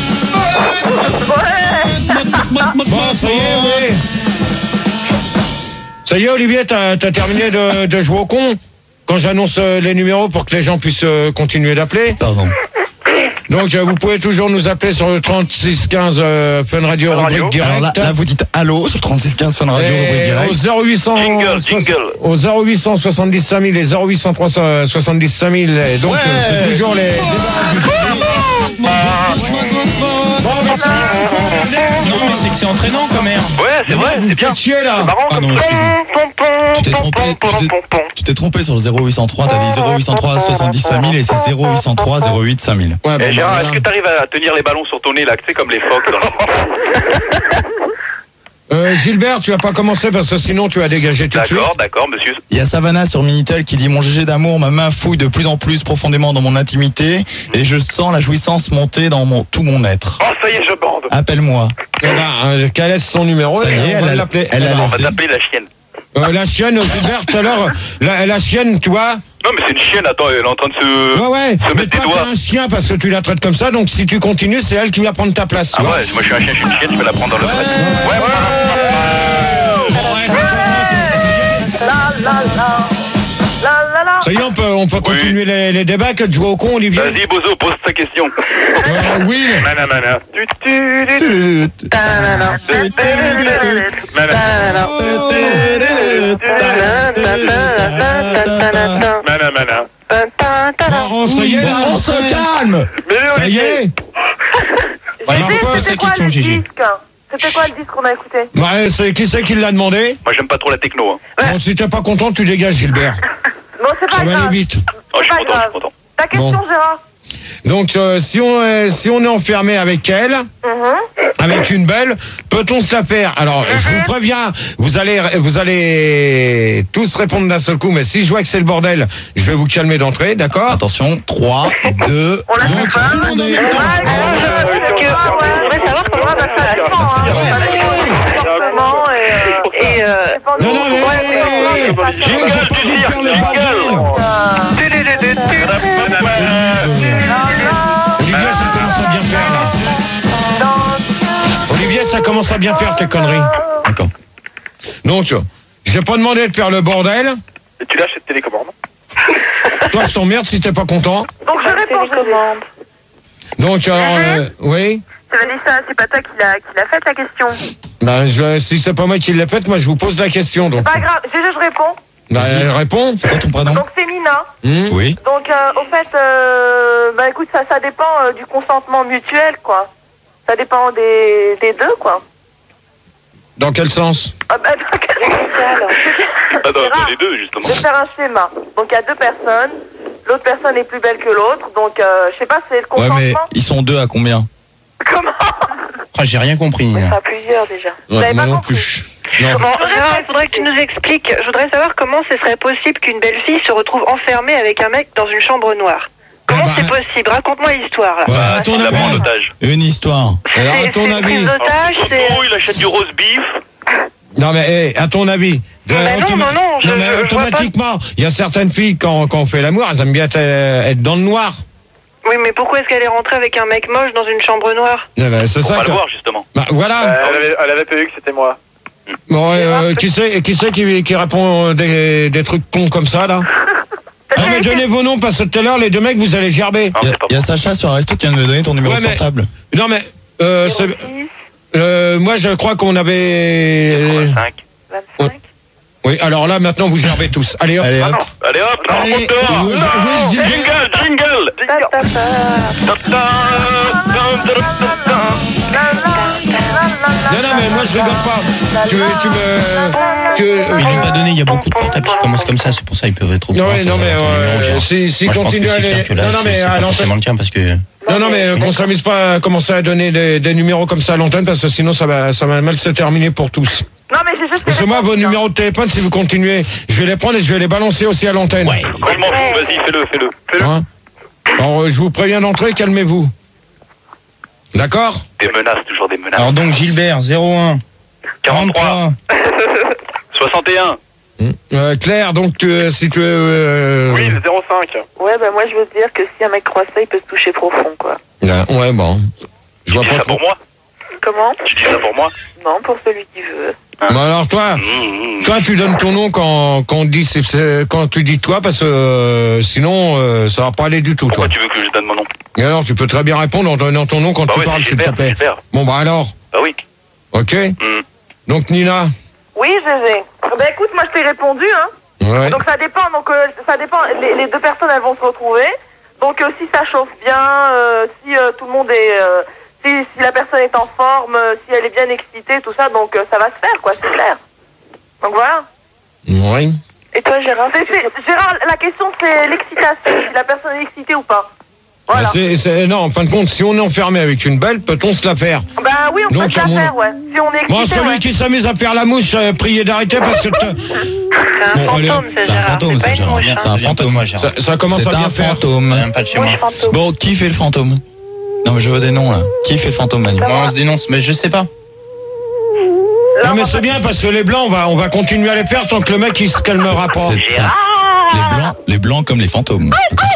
S2: Bon, ça y est, oui. Ça y est, Olivier, t'as as terminé de, de jouer au con quand j'annonce euh, les numéros pour que les gens puissent euh, continuer d'appeler.
S5: Pardon.
S2: Donc, euh, vous pouvez toujours nous appeler sur le trente-six quinze euh, Fun Radio, rubrique direct.
S5: Alors là, là, vous dites allô sur trente-six quinze Fun Radio, rubrique
S2: Et
S5: direct.
S2: au zéro huit cents
S9: Jingle, jingle.
S2: au zéro huit cent soixante-dix cinq mille et zéro huit cent trois cent soixante-dix cinq mille. Et donc,
S5: Ouais.
S2: euh, c'est toujours les.
S12: Non, mais c'est que c'est entraînant quand même.
S9: Ouais, c'est vrai,
S2: Vous
S9: c'est bien.
S2: faites chier là.
S9: Marrant
S12: Pardon,
S9: comme
S12: excuse-moi.
S5: Tu t'es trompé, tu t'es- tu t'es trompé sur le zéro huit cent trois, t'as dit zéro huit cent trois soixante-dix cinq mille et c'est zéro huit cent trois zéro huit cinq mille.
S2: Ouais, bon,
S9: Eh, Gérard,
S2: voilà.
S9: est-ce que t'arrives à tenir les ballons sur ton nez là, tu sais, comme les phoques dans la...
S2: Euh, Gilbert, tu vas pas commencer parce que sinon tu vas dégager tout de suite.
S9: D'accord, d'accord, monsieur.
S5: Il y a Savannah sur Minitel qui dit mon G G d'amour, ma main fouille de plus en plus profondément dans mon intimité et je sens la jouissance monter dans mon, tout mon être.
S11: Oh, ça y est, je bande.
S5: Appelle-moi.
S2: Eh ben, euh, qu'elle laisse son numéro
S5: Ça y
S2: et
S5: est,
S2: on va
S5: elle a-
S2: l'appeler.
S5: elle a
S2: Eh ben,
S9: On va
S5: laissé.
S9: t'appeler la chienne.
S2: euh, la chienne, Gilbert, tout à l'heure, la, la chienne, tu vois.
S9: Non, mais c'est une chienne, attends, elle est en train de se...
S2: Ouais, ouais.
S9: se
S2: Mais
S9: mettre des
S2: toi,
S9: doigts.
S2: t'es un chien parce que tu la traites comme ça, donc si tu continues, c'est elle qui va prendre ta place. tu
S9: Ah
S2: vois.
S9: ouais, moi je suis un chien, je suis une chienne, je vais la prendre dans le frais. Ouais, ouais,
S8: La la la. La la la.
S2: Ça y est, on peut, on peut
S9: Oui.
S2: continuer les, les débats que de jouer au con, Olivier.
S9: Vas-y, Bozo, pose ta question.
S2: Euh, Will.
S9: Nanana. Tu, tu, tu,
S5: Tulut.
S10: Ta-da-da.
S9: tu, tu, tu, tu. Nanana.
S10: Ta-da-da.
S7: Mana, mana.
S2: Oh, ça y est, là, on se calme. Ça y est.
S8: Alors,
S2: Gégé,
S8: quoi,
S2: c'était
S8: quoi
S2: question,
S8: le
S2: Gégé
S8: disque C'était quoi le disque qu'on a écouté?
S2: Ouais, c'est qui c'est qui l'a demandé?
S9: Moi, j'aime pas trop la techno. Hein.
S2: Bon, si t'es pas content, tu dégages, Gilbert.
S8: Bon, c'est pas
S2: Ça va
S8: grave.
S2: aller vite.
S9: Oh, je suis
S8: pas
S9: content, je
S8: grave.
S9: suis content.
S8: Ta question,
S2: Bon.
S8: Gérard?
S2: Donc, euh, si on est, si on est enfermé avec elle,
S8: Mhm.
S2: avec une belle, peut-on se la faire? Alors, je vous préviens, vous allez, vous allez tous répondre d'un seul coup, mais si je vois que c'est le bordel, je vais vous calmer d'entrée, d'accord?
S5: Attention, trois, deux,
S8: On l'a
S5: un,
S8: fait pas.
S5: tout le monde est-
S8: Ouais, je voudrais savoir comment ça ça dépend. Comportement et. et euh,
S2: Non, non, mais, hey, hey, hey, j'ai pas dit de faire le bordel. Olivier, ça commence à bien faire, là. Olivier, ça commence à bien faire, tes conneries.
S5: D'accord.
S2: Donc, j'ai pas demandé de faire le bordel.
S7: Et tu lâches cette télécommande.
S2: Toi, je t'emmerde si t'es pas content.
S8: Donc je réponds, commande.
S2: Donc, alors, euh, oui.
S8: Ça veut dire ça, c'est pas toi qui l'a qui l'a faite la question.
S2: Ben, je, si c'est pas moi qui l'ai faite, moi, je vous pose la question, donc.
S8: Pas grave, je, je réponds.
S2: Ben, elle répond.
S5: C'est quoi ton prénom?
S8: Donc c'est Nina.
S2: Hmm.
S5: Oui.
S8: Donc euh, au fait, euh, bah écoute, ça, ça dépend euh, du consentement mutuel, quoi. Ça dépend des, des deux, quoi.
S2: Dans quel sens?
S8: Ah, bah, dans quel sens
S9: Ah, dans, dans les deux, justement.
S8: Je vais faire un schéma. Donc il y a deux personnes. L'autre personne est plus belle que l'autre. Donc euh, je sais pas, c'est le
S5: Ouais,
S8: consentement.
S5: mais ils sont deux à combien?
S8: Comment?
S12: Ah, j'ai rien compris.
S8: Ça
S12: Nina.
S8: sera plusieurs déjà. Vous
S2: Ouais,
S8: avez
S2: moi
S8: pas
S2: non
S8: compris.
S2: plus. Non.
S10: Bon, Gérard, il faudrait que tu nous expliques. Je voudrais savoir comment ce serait possible qu'une belle fille se retrouve enfermée avec un mec dans une chambre noire. Comment
S2: Ah bah,
S10: c'est possible? Raconte-moi l'histoire, là.
S2: Ouais, à ton
S9: Il la prend en
S2: avis.
S9: otage.
S5: Une histoire.
S2: Alors, à
S10: C'est-
S2: ton
S10: c'est
S2: avis.
S10: prise d'otage, c'est...
S9: Surtout, il achète du rose beef.
S2: Non, mais, hey, à ton avis. De,
S10: Bah non,
S2: automa-
S10: non, non, je-
S2: mais
S10: je- je vois
S2: automatiquement, il y a certaines filles, quand, quand on fait l'amour, elles aiment bien être, être dans le noir.
S10: Oui, mais pourquoi est-ce qu'elle est rentrée avec un mec moche dans une chambre noire?
S2: Eh ben, c'est
S9: Faut
S2: ça
S9: pas
S2: que-
S9: le voir, justement.
S2: Bah, voilà.
S7: Euh, elle, avait, elle avait pas vu que c'était moi.
S2: Bon, euh, qui c'est qui, c'est qui, qui répond des, des trucs cons comme ça, là? Ah, mais donnez vos noms, parce que tout à l'heure, les deux mecs, vous allez gerber.
S9: Non,
S5: Il y, a-
S9: c'est pas
S5: il y a
S9: bon.
S5: Sacha sur un resto qui vient de me donner ton numéro
S2: Ouais,
S5: de
S2: mais-
S5: portable.
S2: Non, mais, euh, c'est- euh, moi, je crois qu'on avait...
S9: quatre-vingt-cinq.
S8: vingt-cinq.
S2: Oui, alors là, maintenant, vous gerbez tous. Allez, hop.
S5: Allez, hop.
S9: Allez hop, on
S5: Allez.
S9: monte dehors.
S2: Oui, oui, Gilles.
S9: Jingle, jingle.
S8: Ta, ta, ta.
S9: Ta, ta, ta, ta, ta, ta.
S2: Non, non, mais moi, je rigole pas. Tu, tu me... Tu,
S12: Ils l'ont pas donné, il y a beaucoup de portables qui commencent comme ça, c'est pour ça ils peuvent être au
S2: Non,
S12: courant,
S2: ouais,
S12: ça
S2: non,
S12: va
S2: mais
S12: être un
S2: euh,
S12: numéro, Gérard.
S2: si, si
S12: Moi, je pense
S2: continue
S12: que
S2: à
S12: c'est
S2: aller...
S12: clair que là,
S2: Non, non,
S12: c'est-
S2: mais
S12: c'est
S2: à
S12: pas
S2: l'antenne...
S12: forcément le tien parce que...
S2: Non, non, mais euh, qu'on s'amuse pas à commencer à donner des, des numéros comme ça à l'antenne, parce que sinon, ça va, ça va mal se terminer pour tous.
S8: Non, mais j'ai juste.
S2: Parce que moi, vos numéros de téléphone, si vous continuez, je vais les prendre et je vais les balancer aussi à l'antenne.
S9: Moi, je m'en fous, vas-y, fais-le, fais-le. Fais-le.
S2: Hein? Alors, euh, je vous préviens d'entrer, calmez-vous. D'accord?
S9: Des menaces, toujours des menaces.
S12: Alors donc Gilbert, zéro un,
S9: quarante-trois, soixante et un.
S2: Euh, Claire, donc, euh, si tu veux... Euh...
S7: Oui, le zéro cinq.
S8: Ouais, bah moi je veux te dire que si un mec croit ça, il peut se toucher profond, quoi.
S2: Ouais, ouais, bon. Je
S9: Tu
S2: vois
S9: dis
S2: pas
S9: ça
S2: trop.
S9: pour moi?
S8: Comment?
S9: Tu dis ça pour moi?
S8: Non, pour celui qui veut.
S2: Bon, alors, toi...
S9: Mmh, mmh.
S2: Toi, tu donnes ton nom quand, quand, on dit, c'est- c'est- quand tu dis toi, parce que euh, sinon, euh, ça va pas aller du tout, toi.
S9: Pourquoi tu veux que je donne mon nom?
S2: Et alors, tu peux très bien répondre en donnant ton nom quand
S9: Bah
S2: tu
S9: ouais,
S2: parles,
S9: c'est
S2: s'il te
S9: Gilbert,
S2: plaît.
S9: Gilbert.
S2: Bon, bah alors,
S9: Ah oui.
S2: ok.
S9: Mmh.
S2: Donc, Nina.
S8: Oui, Gégé. Bah écoute, moi je t'ai répondu, hein.
S2: Ouais.
S8: Donc ça dépend, donc euh, ça dépend. Les, les deux personnes elles vont se retrouver. Donc euh, si ça chauffe bien, euh, si euh, tout le monde est, euh, si, si la personne est en forme, euh, si elle est bien excitée, tout ça, donc euh, ça va se faire, quoi, c'est clair. Donc voilà.
S2: Oui.
S8: Et toi, Gérard? C'est- c'est- Gérard, la question c'est l'excitation, si la personne est excitée ou pas. Voilà.
S2: Bah, c'est- c'est- non, en fin de compte, si on est enfermé avec une belle, peut-on se la faire?
S8: Bah oui, on
S2: Donc,
S8: peut se
S2: à
S8: la
S2: mon-
S8: faire, ouais. Si on est excité,
S2: Bon, celui
S8: ouais.
S2: qui s'amuse à faire la mouche, euh, priez d'arrêter parce que... te-
S10: C'est un
S2: Bon, allez,
S10: fantôme, ça,
S5: C'est un
S10: Gérard.
S5: fantôme,
S10: C'est pas
S5: ça,
S10: une
S5: Gérard.
S10: mouche, hein.
S5: C'est un fantôme.
S12: moi, Gérard.
S2: Ça, ça commence
S5: C'est
S2: à bien
S5: un
S2: faire.
S5: fantôme.
S12: Même pas de chez moi.
S8: Mouche fantôme.
S5: Bon, qui fait le fantôme? Non, mais je veux des noms, là. Qui fait le fantôme, Manu?
S12: Moi, on se dénonce, mais je sais pas.
S2: Non, mais c'est bien parce que les blancs, on va, on va continuer à les faire tant que le mec il se calmera pas.
S5: C'est ça. Les blancs, les blancs comme les fantômes.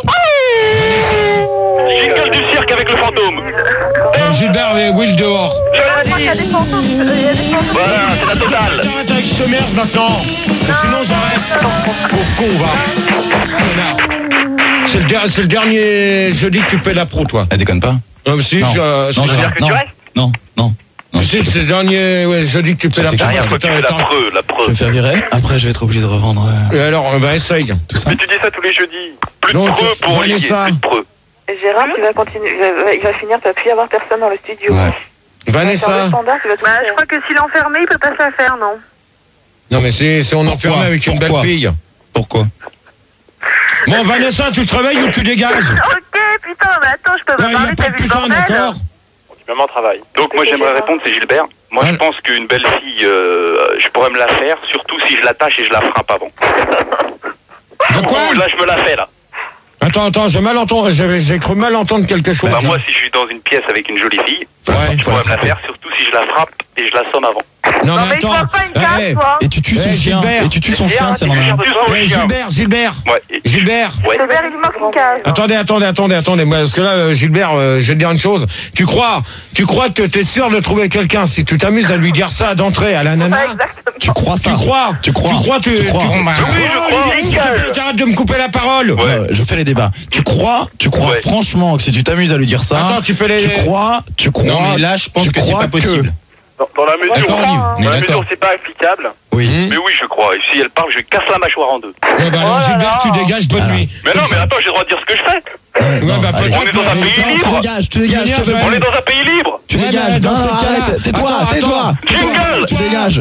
S9: Jingle du cirque avec le fantôme.
S2: Donc, Gilbert et Will dehors.
S8: Je crois qu'il y a des fantômes. Il y a des fantômes.
S9: Voilà, c'est la totale.
S2: Arrête avec cette merde maintenant. Sinon j'arrête. Pauvre con, va. Connard. C'est le, der- c'est le dernier jeudi que tu fais la pro, toi.
S5: Elle déconne pas?
S2: Non, mais si,
S5: Non.
S2: je,
S5: Non,
S2: si,
S5: Gérard,
S2: je-
S5: non. Non, non,
S2: Tu sais que c'est le dernier ouais, jeudi que tu fais la
S9: Rien,
S2: preuve.
S9: faut que tu fais la preuve, la
S5: Je vais
S9: preuve.
S5: me faire virer. Après, je vais être obligé de revendre. euh,
S2: Et alors, euh, bah essaye.
S5: Tout ça.
S9: Mais tu dis ça tous les jeudis. Plus de
S2: Donc,
S9: preuves pour Olivier,
S2: Vanessa.
S9: plus de preuves.
S6: Et Gérard, il va continuer, il va, il va finir, tu vas plus y avoir personne dans le studio.
S5: Ouais.
S6: Sur le
S2: Vanessa.
S6: standard, tu vas tout
S8: Bah,
S6: faire.
S8: je crois que s'il est enfermé, il peut pas se la faire, non?
S2: Non, mais c'est c'est on enfermé
S5: Pourquoi
S2: avec une belle
S5: Pourquoi
S2: fille.
S5: Pourquoi?
S2: Bon, Vanessa, tu te réveilles ou tu dégages?
S8: Ok, putain, mais attends, je peux
S2: Ouais,
S8: pas
S2: il n'y a
S8: parler,
S2: pas
S8: t'as
S2: de
S8: vu le
S2: putain,
S8: bordel?
S2: d'accord?
S9: Même en travail. Donc moi j'aimerais répondre, c'est Gilbert. Moi je
S2: Ouais.
S9: pense qu'une belle fille, euh, je pourrais me la faire, surtout si je l'attache et je la frappe avant.
S2: De quoi?
S9: Là je me la fais là.
S2: Attends, attends, j'ai mal entendu, j'ai j'ai cru mal entendre quelque chose.
S9: Bah moi si je suis dans une pièce avec une jolie fille,
S2: Ouais,
S9: je
S5: faut la
S9: pourrais me la
S5: frapper.
S9: faire, surtout si je la frappe et je la sonne avant.
S2: Non,
S8: Non,
S2: mais
S8: mais il
S2: attends.
S8: faut pas une carte,
S2: Eh,
S8: toi.
S5: Et tu tues son
S2: Eh,
S5: chien.
S2: Gilbert.
S5: Et tu tues son chien, c'est
S9: Tu
S5: normal.
S9: tues son
S2: eh,
S9: chien.
S2: Gilbert, Gilbert.
S9: Ouais. et-
S2: Gilbert.
S9: Ouais.
S8: Gilbert, il lui manque une case.
S2: Attendez, attendez, attendez, attendez, moi, parce que là, euh, Gilbert, euh, je vais te dire une chose. Tu crois, tu crois que t'es sûr de trouver quelqu'un si tu t'amuses à lui dire ça d'entrée à la nana?
S8: Ouais, exactement.
S5: Tu crois ça?
S2: Tu crois?
S5: Tu crois?
S2: Tu crois? Tu,
S5: Tu crois?
S2: tu-
S9: Oui, je crois.
S2: Olivier, s'il te plaît, t'arrêtes de me couper la parole.
S9: Ouais.
S5: Euh, Je fais les débats. Tu crois? Tu crois
S9: Ouais.
S5: franchement que si tu t'amuses à lui dire ça?
S2: Attends, tu peux les-
S5: Tu crois? Tu crois?
S12: Non, mais là, je pense
S5: tu
S12: que c'est
S5: crois
S12: pas possible.
S7: Dans, dans la mesure,
S12: D'accord, Olive, on
S7: dans
S12: est
S7: la mesure
S12: d'accord.
S7: où c'est pas applicable.
S5: Oui.
S2: Hmm.
S9: Mais oui je crois, et si elle parle je lui casse la mâchoire en deux.
S2: Eh ben alors,
S8: Oh là
S2: Gilbert,
S8: là.
S2: tu dégages, bonne nuit.
S9: Mais non mais attends j'ai le droit de dire ce que je fais.
S5: Ouais, non,
S2: bah,
S5: allez.
S2: peut-être,
S9: On est dans un
S2: mais-
S9: pays
S5: Non, tu
S9: libre.
S5: dégages, tu dégages, tu veux
S2: Ouais,
S9: On
S5: plus.
S9: est dans un pays libre.
S5: Tu
S2: Ouais, mais
S5: dégages,
S2: dans
S5: non,
S2: ce
S5: non,
S2: cas-là-
S5: arrête, tais-toi,
S2: Attends,
S5: tais-toi,
S2: attends.
S5: tais-toi,
S9: Jingle.
S5: tu dégages.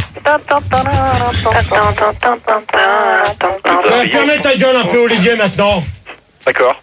S2: Ouais, fermez ta gueule un peu, Olivier, maintenant.
S7: D'accord.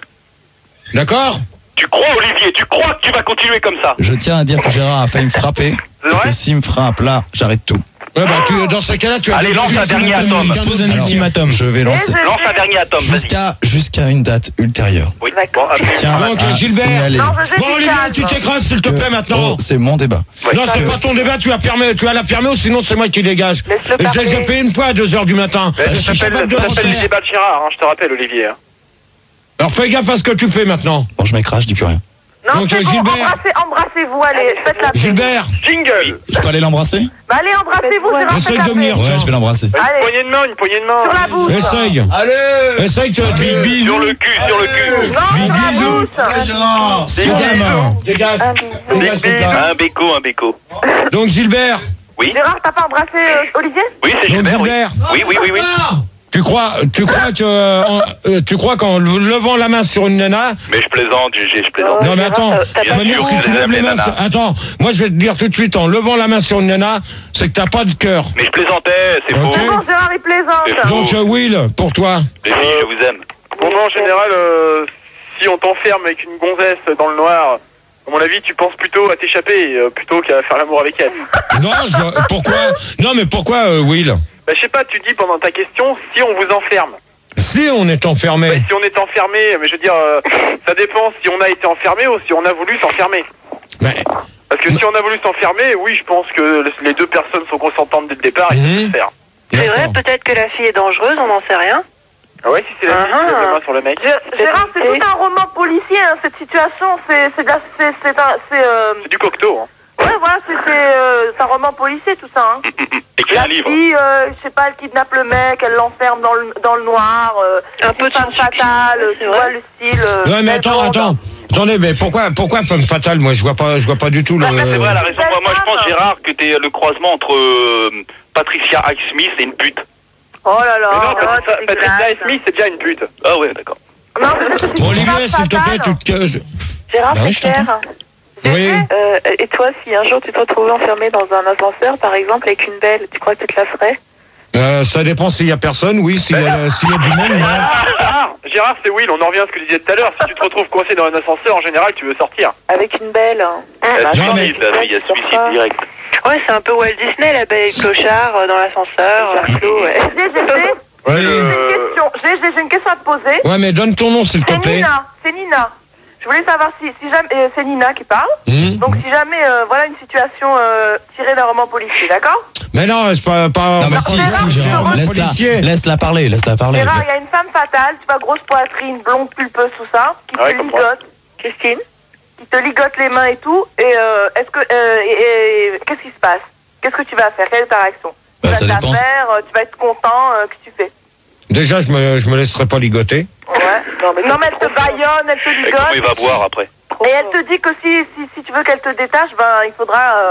S2: D'accord?
S9: Tu crois Olivier, tu crois que tu vas continuer comme ça?
S5: Je tiens à dire que Gérard a failli me frapper.
S7: C'est
S5: Et
S7: vrai
S5: que s'il me frappe, là, j'arrête tout.
S2: Ouais, bah, tu, dans ces cas-là, tu as.
S9: Allez, lance un dernier atome.
S12: Pose un
S5: Alors,
S12: ultimatum.
S5: Je vais lancer
S9: Lance un dernier atome, vas-y.
S5: jusqu'à jusqu'à une date ultérieure.
S9: Oui.
S6: D'accord.
S9: Bon, appelle-
S5: Tiens,
S2: Donc,
S5: à
S2: Gilbert.
S5: signaler
S8: Non, je sais
S2: Bon,
S8: qu'il
S2: Olivier,
S8: calme.
S2: tu t'écrases, s'il te
S5: que-
S2: plaît, maintenant.
S5: Oh, c'est mon débat.
S9: Ouais.
S2: Non, c'est pas ton débat, tu as, permis, tu as la fermer ou sinon c'est moi qui dégage.
S6: Laisse-le
S2: Et je l'ai
S6: parler.
S2: déjà fait une fois à deux heures du matin.
S7: Mais
S2: Je
S7: ça
S2: suis
S7: s'appelle
S2: capable de
S7: ça s'appelle les
S2: refaire.
S7: débats de Gérard, hein, je te rappelle Olivier. hein.
S2: Alors fais gaffe à ce que tu fais maintenant.
S5: Bon, je m'écrase, je dis plus rien.
S8: Non,
S2: Donc,
S8: c'est
S2: euh,
S8: bon,
S2: Gilbert.
S8: embrassez, embrassez-vous, allez, faites la paix.
S2: Gilbert,
S7: Jingle.
S5: Je peux aller l'embrasser?
S8: Bah, allez, embrassez-vous, Gérard, faites
S2: essaye
S8: la
S2: de
S8: paix.
S2: venir.
S5: Ouais,
S2: tiens.
S5: je vais l'embrasser.
S7: Une
S8: Allez.
S7: poignée de main, une poignée de main.
S8: Sur la bouche.
S2: Essaye.
S5: Allez!
S2: Essaye, tu. tu-
S5: Big
S9: Sur le cul, sur le cul.
S8: Non, sur la bouche.
S5: Gérard!
S2: Sur la main. Dégage.
S6: Un bisou.
S2: Dégage, s'il te plaît.
S9: Un béco, un béco.
S2: Donc Gilbert,
S9: Oui,
S8: Gérard, t'as pas embrassé euh, Olivier?
S9: oui, c'est
S2: donc
S9: Gilbert, oui.
S2: Gilbert,
S9: Oui, oui, oui, oui.
S2: tu crois, tu crois que, euh, en, euh, tu crois qu'en levant la main sur une nana,
S9: Mais je plaisante, je, je plaisante.
S2: non mais attends,
S6: t'as
S9: pas
S2: Manu,
S9: sûr
S2: si
S9: que
S2: tu
S9: je
S2: lèves
S9: les
S2: les mains,
S9: nanas.
S2: sur- attends, moi je vais te dire tout de suite, en levant la main sur une nana, c'est que t'as pas de cœur.
S9: Mais je plaisantais, c'est
S2: Ok.
S9: faux.
S8: C'est bon, Gérard, il plaisante.
S9: C'est faux.
S2: Donc euh, Will, pour toi,
S9: Les filles, je vous aime.
S7: Bon, non, en général, euh, si on t'enferme avec une gonzesse dans le noir, à mon avis, tu penses plutôt à t'échapper euh, plutôt qu'à faire l'amour avec elle.
S2: non, je, pourquoi, non mais pourquoi euh, Will?
S7: Bah, je sais pas, tu dis pendant ta question si on vous enferme.
S2: Si on est enfermé,
S7: Ouais, si on est enfermé, mais je veux dire, euh, ça dépend si on a été enfermé ou si on a voulu s'enfermer.
S2: mais,
S7: Parce que si on a voulu s'enfermer, oui, je pense que les deux personnes sont consentantes dès le départ et ça peut
S2: Mhm.
S7: se faire.
S10: C'est vrai,
S2: d'accord.
S10: peut-être que la fille est dangereuse, on n'en sait rien.
S7: Ah ouais, si c'est la fille qui lève la main sur le mec.
S8: Gé- Gérard, c'est tout un roman policier, hein, cette situation. C'est c'est de la- c'est- c'est un, c'est, euh,
S7: C'est du cocteau, hein.
S8: ouais, voilà, c'est c'est, euh, c'est un roman policier, tout ça. Hein.
S9: Écris
S8: La
S9: un livre.
S8: fille, euh, je sais pas, elle kidnappe le mec, elle l'enferme dans le, dans le noir. Euh,
S10: Un peu
S8: une
S10: de
S8: femme
S10: science-fiction,
S8: fatale,
S10: c'est
S8: tu
S10: vrai.
S8: vois le style. Euh,
S2: Ouais, mais
S8: belle
S2: attends,
S8: blonde.
S2: attends, attendez, mais pourquoi, pourquoi femme fatale? Moi, je vois pas, je vois pas du tout le.
S9: Ah, c'est vrai, elle a raison.
S8: Belle
S9: Moi, moi, je pense,
S8: femme.
S9: Gérard, que t'es le croisement entre euh, Patricia Highsmith et une pute.
S8: Oh là là,
S7: Mais non,
S8: oh,
S7: Patricia,
S8: c'est
S7: Patricia
S8: dégueulasse.
S7: Smith, c'est déjà une pute.
S9: Ah ouais, d'accord.
S8: Non, mais c'est une
S2: Bon, Olivier,
S8: femme
S2: s'il te plaît,
S8: fatale.
S2: tu te.
S6: Gérard,
S2: Bah oui,
S6: c'est
S2: je t'entends.
S6: clair.
S2: Oui.
S6: Euh, et toi, si un jour tu te retrouvais enfermé dans un ascenseur, par exemple, avec une belle, tu crois que tu te la ferais?
S2: Euh, ça dépend s'il y a personne, oui, s'il y a, s'il y a du monde, non.
S7: Ah, Gérard, Gérard, c'est Will, on en revient à ce que je disais tout à l'heure. Si tu te retrouves coincé dans un ascenseur, en général, tu veux sortir.
S6: Avec une belle. hein.
S9: Elle
S6: Bah,
S9: se
S2: non, mais-
S9: suicide, la fille, elle se suicide direct.
S10: Ouais, c'est un peu Walt Disney, la belle clochard euh, dans l'ascenseur.
S6: Pierre Flo, ouais.
S8: Gé, Gé, Gé,
S2: Oui.
S8: j'ai une question. Gé, Gé, j'ai une question à te poser.
S2: Ouais, mais donne ton nom, s'il te
S8: C'est
S2: plaît.
S8: Nina, c'est Nina. Je voulais savoir si, si jamais, euh, c'est Nina qui parle.
S2: Hmm.
S8: Donc si jamais, euh, voilà une situation euh, tirée d'un roman policier, d'accord?
S2: Mais non, c'est pas. pas
S5: Non, mais
S2: pas-
S5: si,
S8: Gérard,
S5: si, Gérard,
S8: Gérard,
S5: laisse-la,
S2: policier.
S5: laisse-la parler, laisse-la parler.
S8: Gérard, il y a une femme fatale, tu vois, grosse poitrine, blonde, pulpeuse, tout ça, qui
S7: Ouais,
S8: te
S7: comprends.
S8: ligote. Christine? Qui te ligote les mains et tout. Et euh, est-ce que, euh, et, et qu'est-ce qui se passe? Qu'est-ce que tu vas faire? Quelle est ta réaction?
S5: Bah,
S8: tu
S5: ça
S8: vas te
S5: dépend.
S8: la faire, euh, tu vas être content, euh, qu'est-ce que tu fais?
S2: Déjà, je me, je me laisserai pas ligoter.
S8: Ouais. Non mais, non, mais elle te baillonne, elle te
S9: Et comment il
S8: ligote.
S9: va boire après?
S8: Et elle te dit que si, si, si tu veux qu'elle te détache, ben il faudra, euh,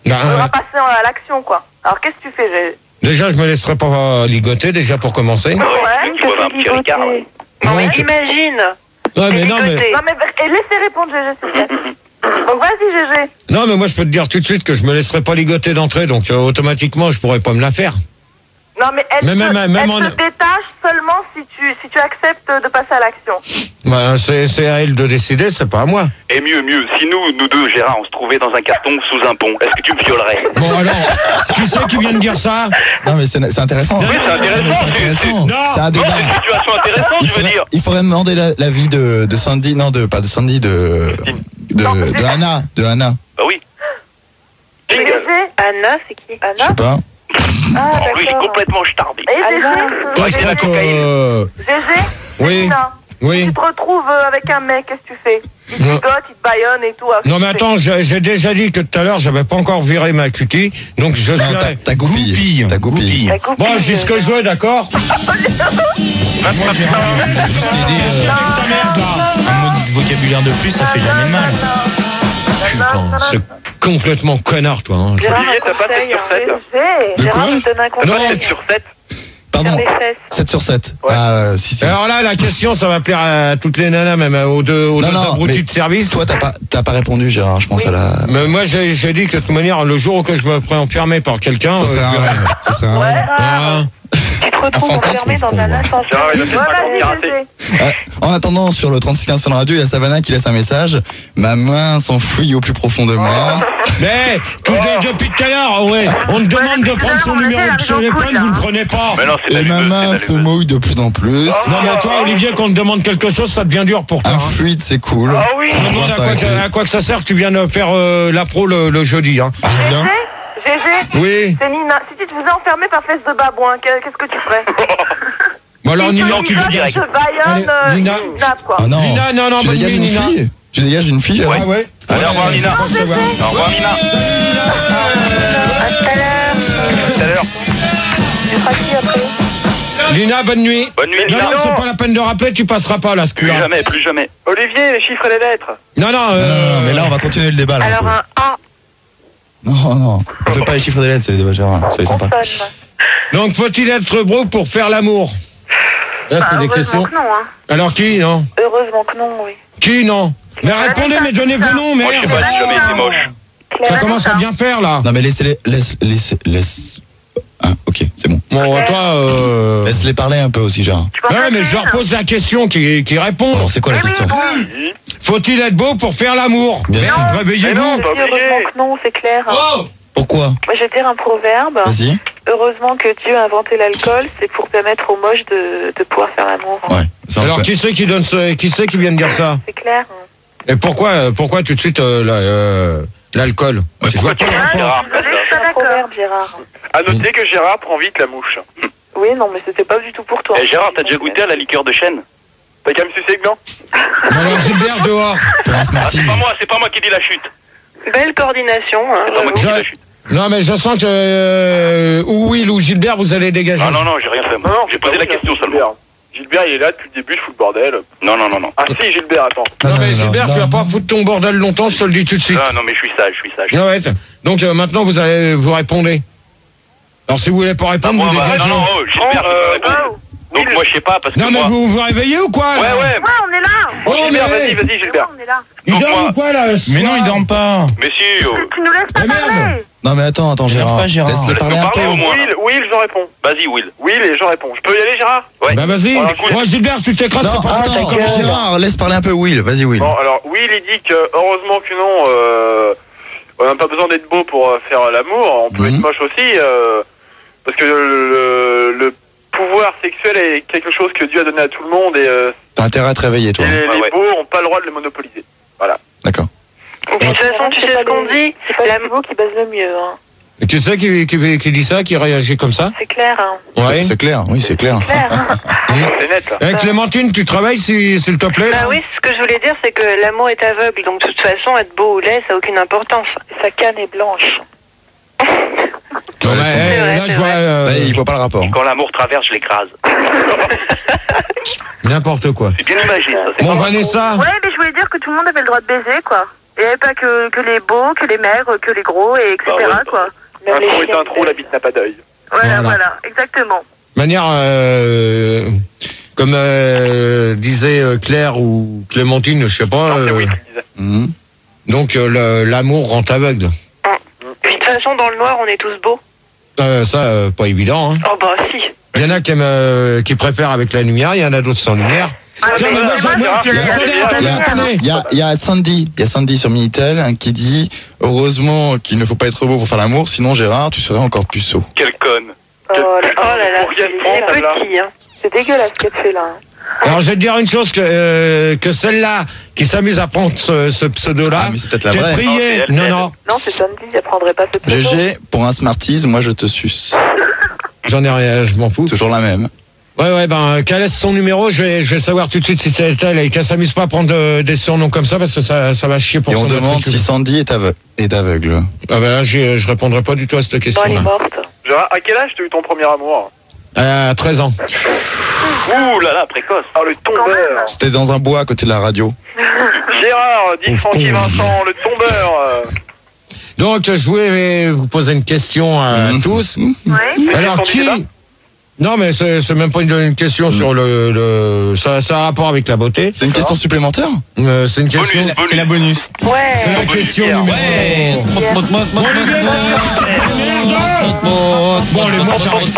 S2: Ben,
S8: On
S2: euh,
S8: va passer à l'action, quoi. Alors, qu'est-ce que tu fais, Gégé?
S2: déjà, je me laisserai pas ligoter, déjà, pour commencer.
S8: Ouais,
S9: Tu vas un petit Ricard. ouais.
S10: Non, mais
S2: Donc-
S10: imagine.
S2: Ouais, mais non, mais...
S8: Non, mais et laissez répondre, Gégé, s'il te plaît. Donc, vas-y, Gégé.
S2: Non, mais moi, je peux te dire tout de suite que je me laisserai pas ligoter d'entrée, donc euh, automatiquement, je pourrais pas me la faire.
S8: Non, mais elle,
S2: Mais
S8: se,
S2: même- même
S8: elle
S2: en-
S8: se détache seulement si tu, si tu acceptes de passer à l'action.
S2: Bah, c'est c'est à elle de décider, c'est pas à moi.
S9: Et mieux, mieux, si nous, nous deux, Gérard, on se trouvait dans un carton sous un pont, est-ce que tu me violerais?
S2: Bon, alors, qui c'est qui vient de dire ça?
S5: Non, mais c'est c'est intéressant.
S9: Oui, c'est intéressant.
S5: C'est intéressant.
S2: Non.
S5: C'est un
S9: Non,
S5: débat.
S9: c'est une situation intéressante,
S5: Il
S9: je veux
S5: faudrait,
S9: dire.
S5: il faudrait me demander la- l'avis de, de Sandy, non, de, pas de Sandy, de, de, de Anna, de Anna.
S9: Bah oui.
S8: Gégé.
S10: Anna, c'est qui?
S5: Je sais
S10: Anna?
S5: pas.
S8: Ah,
S9: Oh, lui, il est
S8: d'accord.
S9: complètement starbé.
S8: Et Gégé.
S2: Toi, je crois que... euh,
S8: Gégé.
S2: Oui.
S8: Nina,
S2: Oui.
S8: Tu te retrouves euh, avec un mec, qu'est-ce que tu fais? Il te
S2: Non.
S8: ligote, il te baïonne et tout. alors,
S2: Non, mais
S8: qu'est-ce que tu
S2: attends, j'ai j'ai déjà dit que tout à l'heure, j'avais pas encore viré ma cutie, donc je
S5: Non,
S2: suis...
S5: t'as- t'as goupille. T'as goupille.
S10: La copine,
S2: Bon, je dis ce que je veux, d'accord?
S12: Moi, Gérard, je vais juste t'aider. euh,
S2: Ta merde, là.
S12: Un mot de vocabulaire de plus, ça fait jamais mal.
S2: Putain, c'est complètement connard, toi. Hein.
S10: Gérard,
S7: Olivier,
S10: un
S7: t'as pas
S10: conseil,
S7: sept sur
S10: hein.
S7: sept
S8: fais?
S5: De
S10: Gérard,
S5: quoi
S10: je te donne un conseil.
S2: Non,
S7: sept sur sept.
S5: Pardon.
S10: Faire des fesses.
S5: sept sur sept.
S7: Ouais.
S5: Ah, euh, si, si.
S2: Alors là, la question, ça va plaire à toutes les nanas, même aux deux, aux
S5: Non,
S2: deux
S5: non,
S2: abrutis
S5: mais
S2: de service.
S5: Toi, t'as pas, t'as pas répondu, Gérard, je pense
S10: Oui.
S5: à la.
S2: Mais moi, j'ai j'ai dit que de toute manière, le jour où que je me ferai enfermer par quelqu'un,
S5: Ce
S2: euh,
S5: serait
S2: je
S5: un
S2: verrai.
S5: rêve. Ce serait un rêve.
S2: Hein.
S10: Tu te retrouves
S5: fantasme,
S10: enfermé
S5: ce
S10: dans
S5: qu'on
S10: un
S5: voit.
S10: ascenseur.
S7: Gérard, il a peut-être
S8: Ouais,
S7: pas
S8: vas-y,
S7: piraté.
S8: Gégé.
S5: Euh, en attendant, sur le trente-six quinze Fun Radio, il y a Savannah qui laisse un message. Ma main s'enfuit au plus profond de moi.
S2: Mais tout de- depuis tout à l'heure, ouais, on te demande de prendre son numéro de téléphone, vous le prenez pas.
S9: Mais non, c'est
S5: Et
S9: la
S5: ma
S9: luveuse,
S5: main
S9: c'est
S5: se
S9: la luveuse.
S5: mouille de plus en plus.
S2: Non mais toi, Olivier, quand on te demande quelque chose, ça devient dur pour toi.
S5: Un
S2: Hein.
S5: fluide, c'est cool.
S7: Ah oui.
S2: Je me demande à quoi, que- à quoi que ça sert que tu viens de faire euh, la pro le, le jeudi. Hein.
S5: Ah, bien.
S8: Gégé,
S2: Oui.
S8: c'est Nina. Si tu te faisais enfermer par fesse de babouin, que- qu'est-ce que tu ferais?
S2: Bon alors
S8: Si
S2: Nina, tu
S8: ligotes,
S2: dégages.
S8: te baïonne, euh,
S2: Allez, Nina.
S8: il nappe, quoi.
S5: Oh non.
S2: Nina, non, non,
S5: tu
S2: bonne
S5: dégages
S2: nuit,
S5: une
S2: Nina.
S5: fille. Tu dégages une fille, là.
S2: Ah ouais.
S9: Allez, au revoir, Nina.
S2: Je pense que ça va.
S9: Au revoir, Nina.
S10: À tout à l'heure.
S9: Tout à l'heure.
S10: Tu feras qui après?
S2: Lina, bonne nuit.
S9: Bonne nuit,
S2: Non,
S9: Nina.
S2: non, c'est pas la peine de rappeler, tu passeras pas là, ce
S9: Plus
S2: coup-là.
S9: jamais, plus jamais.
S7: Olivier, les chiffres et les lettres.
S2: Non, non,
S5: Non,
S2: euh,
S5: non, non, mais là, on va continuer le débat, là.
S10: Alors un A,
S5: Non, non. On fait pas les chiffres des lettres, c'est les débats, Gérard. Soyez
S10: on
S5: sympa.
S10: sonne.
S2: donc faut-il être beau pour faire l'amour? Là, c'est
S8: Bah,
S2: des
S8: heureusement
S2: questions.
S8: que non, hein.
S2: Alors qui, non?
S10: Heureusement que non, oui.
S2: Qui, non? Mais répondez, mais donnez vos noms,
S9: Moi, je sais
S2: merde.
S9: pas si jamais c'est moche.
S2: Ça commence à bien faire, là.
S5: Non, mais laissez-les, laisse, laisse, laisse. Ah, ok, c'est bon.
S2: Bon, toi, euh...
S5: Laisse-les parler un peu aussi, Gérard.
S2: Ouais, mais je leur pose la question qui, qui répond.
S5: Alors, c'est quoi la question?
S2: Faut-il être beau pour faire l'amour?
S5: Bien sûr.
S7: Mais
S2: Réveillez-vous.
S7: non, pas
S10: Heureusement
S7: obligé.
S10: que non, c'est clair.
S2: Oh!
S5: Pourquoi?
S10: Moi, je vais dire un proverbe.
S5: Vas-y.
S10: Heureusement que Dieu a inventé l'alcool, c'est pour permettre aux moches de, de pouvoir faire l'amour.
S5: Ouais. Ça, on
S2: Alors,
S5: peut-
S2: qui c'est qui donne ce, qui c'est qui vient de dire ça?
S10: C'est clair.
S2: Et pourquoi, euh, pourquoi tout de suite euh, la- euh, l'alcool?
S5: Ouais,
S2: Je vois pas le rapport.
S9: Gérard,
S8: Désolé, je suis
S10: C'est
S8: pas
S10: un
S8: d'accord.
S10: proverbe, Gérard.
S7: À noter que Gérard prend vite la mouche.
S10: Oui, non, mais c'était pas du tout pour toi.
S9: Eh, Gérard, t'as déjà goûté à la liqueur de chêne?
S7: T'as qu'à me sucer le gland?
S2: Bon, alors, Gilbert, dehors.
S5: Thomas
S9: Ah,
S5: Smarties.
S9: c'est pas moi, c'est pas moi qui dis la chute.
S10: Belle coordination. Hein,
S9: C'est pas moi qui dis
S2: Je-
S9: la chute.
S2: Non, mais je sens que euh, ou Will ou Gilbert, vous allez dégager.
S9: Ah non, non, j'ai rien fait.
S7: Non, non,
S9: J'ai
S7: c'est
S9: posé
S7: pas
S9: la
S7: oui,
S9: question
S7: c'est
S9: seulement.
S7: Gilbert. Gilbert, il est là depuis le début, je fous le bordel.
S9: Non, non, non, non.
S7: Ah si, Gilbert, attends.
S2: Non, mais
S5: non,
S2: Gilbert,
S5: non,
S2: tu vas
S5: non.
S2: pas foutre ton bordel longtemps, je te le dis tout de suite.
S9: Non, non, mais je suis sage, je suis sage.
S2: Non, ouais. Donc euh, maintenant, vous allez vous répondez. Alors si vous voulez pas
S9: Ah,
S2: répondre,
S9: moi,
S2: vous
S9: bah,
S2: dégagez.
S9: non, non, oh, Gilbert,
S7: Oh,
S9: je peux
S7: euh,
S9: répondre. Donc moi, je sais pas, parce que
S2: Non, mais
S9: moi...
S2: vous vous réveillez ou quoi?
S9: Ouais,
S2: là
S9: ouais.
S8: Ouais, on est là.
S2: Oh,
S7: Gilbert,
S2: mais-
S7: vas-y, vas-y, Gilbert.
S8: On est là.
S2: Il
S9: Donc,
S2: dort
S9: moi-
S2: ou quoi là? ce
S12: Mais non,
S2: soir
S12: il dorment pas.
S9: Mais si, oh.
S8: Tu nous laisses pas
S2: Eh, merde.
S8: parler.
S5: Non, mais attends, attends,
S12: Je
S5: Gérard.
S12: lâche pas, Gérard.
S5: Laisse-le
S9: Laisse-le
S5: parler un
S9: parler
S5: peu.
S9: au moins.
S7: Will, Will, j'en réponds.
S9: Vas-y, Will.
S7: Will et j'en réponds. Je peux y aller, Gérard?
S9: Ouais.
S2: Bah vas-y.
S7: Alors, écoute-
S2: Moi, Gilbert, tu t'écrases,
S5: Non,
S2: c'est pas toi qui
S5: attends,
S2: commence.
S5: Gérard, laisse parler un peu Will. Vas-y, Will.
S7: Bon, alors, Will, il dit que, heureusement que non, euh, on n'a pas besoin d'être beau pour euh, faire l'amour. On peut
S5: Mhm.
S7: être moche aussi, euh, parce que le, le, le pouvoir sexuel est quelque chose que Dieu a donné à tout le monde et, euh,
S5: T'as intérêt à te réveiller, toi.
S7: et les,
S9: Ah
S7: les
S9: ouais.
S7: beaux n'ont pas le droit de le monopoliser. Voilà.
S5: D'accord.
S10: De toute façon, tu sais ce qu'on dit.
S6: C'est pas
S10: La-
S6: le niveau qui baise le mieux. Hein.
S2: Et tu sais qui, qui, qui dit ça, qui réagit comme ça?
S10: C'est clair. Hein.
S2: Ouais.
S5: C'est- C'est clair, oui, c'est clair.
S10: Clair. Hein.
S7: C'est net, là.
S2: Eh, Clémentine, tu travailles si- s'il te plaît?
S10: Bah oui, ce que je voulais dire, c'est que l'amour est aveugle. Donc, de toute façon, être beau ou laid, ça n'a aucune importance.
S6: Sa canne est blanche.
S2: Non, mais,
S5: laisse
S2: eh,
S10: tomber.
S2: là,
S10: C'est
S2: je
S10: vrai,
S2: vois
S10: c'est
S2: euh,
S5: Ouais, il voit pas le rapport.
S9: Quand l'amour traverse, je l'écrase.
S2: n'importe quoi.
S9: C'est bien imagé, ça. C'est
S2: Bon,
S9: pas mal.
S2: Vanessa,
S8: Ouais, mais je voulais dire que tout le monde avait le droit de baiser, quoi. Il n'y avait pas que, que les beaux, que les maigres, que les gros, et etc.
S7: Bah ouais, bah
S8: quoi.
S7: Un trou est un trou, la bite n'a pas d'œil.
S8: Voilà,
S2: Voilà.
S8: voilà, exactement.
S2: De manière, euh, comme euh, disait euh, Claire ou Clémentine, je sais pas. euh,
S5: Mhm.
S2: donc euh, le- l'amour rend aveugle.
S10: Puis de toute façon, dans le noir, on est tous beaux.
S2: Euh, ça, euh, pas évident. Hein.
S10: Oh bah si.
S2: Il y en a qui, aiment, euh, qui préfèrent avec la lumière, il y en a d'autres sans lumière. Tiens, mais moi, je- moi, attendez, attendez,
S5: Il y a-
S2: attendez.
S5: Il y a, il y a Sandy, il y a Sandy sur Minitel hein, qui dit heureusement qu'il ne faut pas être beau pour faire l'amour, sinon Gérard, tu serais encore plus sot.
S9: Quelle conne.
S8: Oh là,
S10: Oh là là,
S7: Pour rien
S10: c'est
S7: prendre,
S10: c'est
S7: là.
S10: petit, hein.
S8: c'est dégueulasse ce qu'elle fait là.
S2: Alors, je vais te dire une chose, que, euh, que celle-là qui s'amuse à prendre ce, ce pseudo-là,
S5: Ah, mais c'est peut-être la
S2: je t'ai
S5: vraie.
S2: prié.
S9: Non, c'est elle,
S2: Non,
S9: elle.
S2: non,
S8: Non, c'est Sandy, elle prendrait pas ce photo.
S5: G G, pour un Smarties, moi je te suce.
S2: j'en ai rien, je m'en fous.
S5: Toujours la même.
S2: Ouais, ouais, ben, qu'elle laisse son numéro, je vais, je vais savoir tout de suite si c'est elle et qu'elle s'amuse pas à prendre euh, des surnoms comme ça parce que ça, ça va chier pour
S5: Et on
S2: son
S5: demande
S2: matricule.
S5: si Sandy est aveugle. Est aveugle.
S2: Ah ben là, je, je répondrai pas du tout à cette
S8: Bon, elle est
S2: question-là.
S8: morte.
S7: Gérard, à quel âge t'as eu ton premier amour?
S2: À treize ans.
S9: Ouh là là, précoce.
S7: Ah, le tombeur.
S5: C'était dans un bois à côté de la radio.
S7: Gérard, dit
S2: Ouf,
S7: Francky
S2: con.
S7: Vincent, le tombeur. euh.
S2: Donc, je voulais vous poser une question à
S5: Mhm.
S2: tous.
S8: Ouais.
S7: C'est
S2: Alors,
S7: une
S2: qui...
S7: question du débat
S2: Non, mais c'est c'est même pas une, une question sur le... le... Ça, ça a un rapport avec la beauté.
S5: C'est une question supplémentaire
S2: Euh, c'est une question...
S9: Bonus, bonus.
S12: C'est la bonus.
S2: C'est
S8: Ouais.
S2: la question
S9: Pierre.
S2: numéro... Bon, les mots, j'arrête.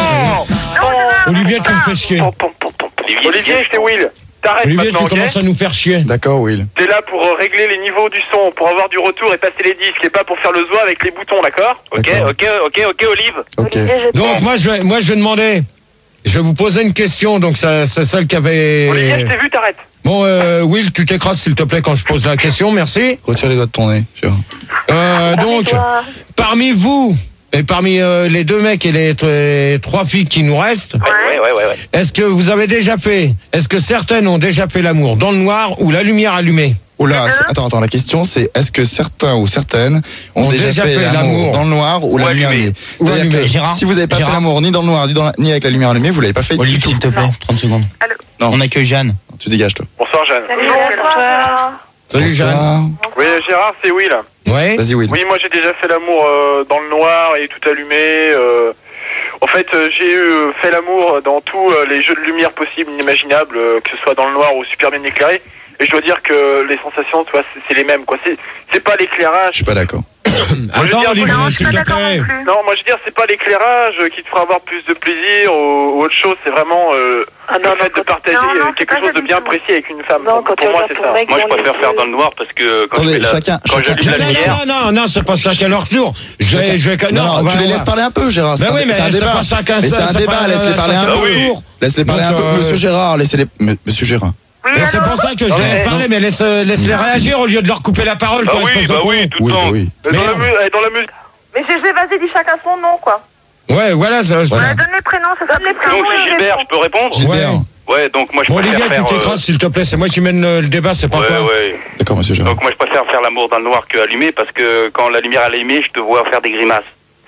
S2: Olivier, tu me fais chier.
S9: Olivier,
S7: Olivier, c'était Will. T'arrêtes
S2: Olivier, tu
S7: maintenant, ok?
S2: commences à nous faire chier.
S5: D'accord, Will.
S7: T'es là pour euh, régler les niveaux du son, pour avoir du retour et passer les disques, et pas pour faire le zoa avec les boutons, d'accord?
S9: Ok,
S5: D'accord.
S9: ok, ok, ok, Olive.
S5: Ok.
S8: Olivier, je
S2: Donc,
S8: t'aime.
S2: moi, je vais, moi, je vais demander... Je vais vous poser une question, donc ça- c'est celle qui avait...
S7: Olivier, je t'ai vu, t'arrêtes.
S2: Bon, euh, Will, tu t'écrases, s'il te plaît, quand je pose la question, merci.
S5: Retire les doigts de ton nez. Gérard.
S2: Euh, donc,
S8: Toi.
S2: parmi vous, et parmi euh, les deux mecs et les t- trois filles qui nous restent,
S9: Ouais, ouais, ouais, ouais.
S2: est-ce que vous avez déjà fait, est-ce que certaines ont déjà fait l'amour dans le noir ou la lumière allumée?
S5: Oh là, c'est- attends, attends, la question c'est est-ce que certains ou certaines ont,
S2: Ont
S5: déjà,
S2: déjà
S5: fait,
S2: fait
S5: l'amour
S2: l'amour
S5: dans le noir ou,
S9: Ou
S5: la lumière
S9: allumé.
S5: allumée?
S2: Ou
S5: C'est-à-dire
S2: allumé.
S5: que
S12: Gérard,
S5: si vous n'avez pas
S12: Gérard.
S5: fait l'amour ni dans le noir ni, dans la- ni avec la lumière allumée, vous l'avez pas fait
S12: Olive,
S5: du tout.
S12: s'il te plaît, trente secondes.
S8: Allô.
S5: Non.
S12: On accueille Jeanne.
S5: Tu dégages toi.
S7: Bonsoir, Jeanne.
S8: Bonsoir.
S2: Salut, Jeanne.
S5: Bonsoir.
S7: Oui, Gérard, c'est Will.
S2: Ouais.
S5: Vas-y, Will.
S7: Oui, moi j'ai déjà fait l'amour euh, dans le noir et tout allumé. euh. En fait, euh, j'ai euh, fait l'amour dans tous euh, les jeux de lumière possibles, inimaginables, euh, que ce soit dans le noir ou super bien éclairé. Et je dois dire que les sensations, tu vois, c'est c'est les mêmes, quoi. C'est c'est pas
S5: Je
S7: l'éclairage.
S5: suis pas d'accord.
S2: Attends,
S7: dire,
S2: Olivier,
S8: Non, je suis
S2: s'il
S8: pas
S2: te
S8: d'accord
S2: plaît.
S8: non plus.
S7: Non, moi je veux dire, c'est pas l'éclairage euh, qui te fera avoir plus de plaisir ou, ou autre chose. C'est vraiment euh,
S8: Ah non,
S7: le
S8: non,
S7: fait de
S8: quand-
S7: partager
S8: non, non,
S7: euh,
S8: c'est
S7: quelque
S8: pas
S7: chose
S8: ça
S7: de
S8: du
S7: bien
S8: tout.
S7: précis avec une femme.
S8: Non,
S7: Pour-
S8: quand
S7: pour
S8: tu
S7: moi,
S8: regardes
S7: c'est
S8: ton
S7: ça.
S8: mec
S9: Moi, je
S8: dans les
S9: préfère faire
S8: yeux.
S9: dans le noir parce que quand
S5: Attendez,
S9: je fais la,
S5: chacun-
S9: quand
S5: chacun-
S9: j'allume la
S5: chacun-
S9: lumière,
S2: Non, non, non, c'est pas chacun leur tour. Je vais, je vais,
S5: Non, non,
S2: bah,
S5: tu les
S2: on
S5: laisses
S2: va-
S5: parler un peu, Gérard.
S2: Ben
S5: C'est un-
S2: oui, mais
S5: c'est un
S2: c'est
S5: débat.
S2: pas chacun
S5: Mais
S2: ça,
S5: c'est un
S2: c'est
S5: débat,
S2: pas,
S5: laisse-les
S2: euh,
S5: parler un
S2: chacun
S5: peu.
S2: leur tour.
S5: Laisse-les parler
S2: Donc,
S5: un peu.
S2: euh,
S5: Monsieur Gérard, laissez-les. M- Monsieur Gérard.
S8: Oui,
S2: Mais c'est
S8: allô.
S2: pour ça que je
S7: Non,
S2: laisse
S7: mais-
S2: parler, mais laisse, laisse-les réagir au lieu de leur couper la parole.
S9: bah
S2: quoi,
S9: oui,
S2: espèce de
S9: bah
S2: con.
S9: oui, tout
S5: Oui,
S9: le
S5: bah
S9: temps.
S5: oui.
S7: Euh, Dans la,
S2: Merde.
S7: mu- euh, dans la musique.
S8: Mais G G, vas-y, dis chacun son nom, quoi.
S2: Ouais, voilà. Ça,
S5: Voilà.
S8: Ouais, donne les prénoms, ça donne les prénoms.
S9: Donc
S8: et
S9: c'est
S8: les
S9: Gilbert,
S8: noms.
S9: je peux répondre?
S5: Gilbert.
S2: Ouais.
S9: Ouais, donc moi je
S2: Bon,
S9: préfère
S2: Olivier,
S9: faire...
S2: tu
S9: euh,
S2: t'écrases, s'il te plaît. C'est moi qui mène le, le débat, c'est pas
S9: Ouais,
S2: toi.
S9: ouais.
S5: D'accord, monsieur Gérard.
S9: Donc moi je préfère faire l'amour dans le noir que allumé parce que quand la lumière est allumée, je te vois faire des grimaces.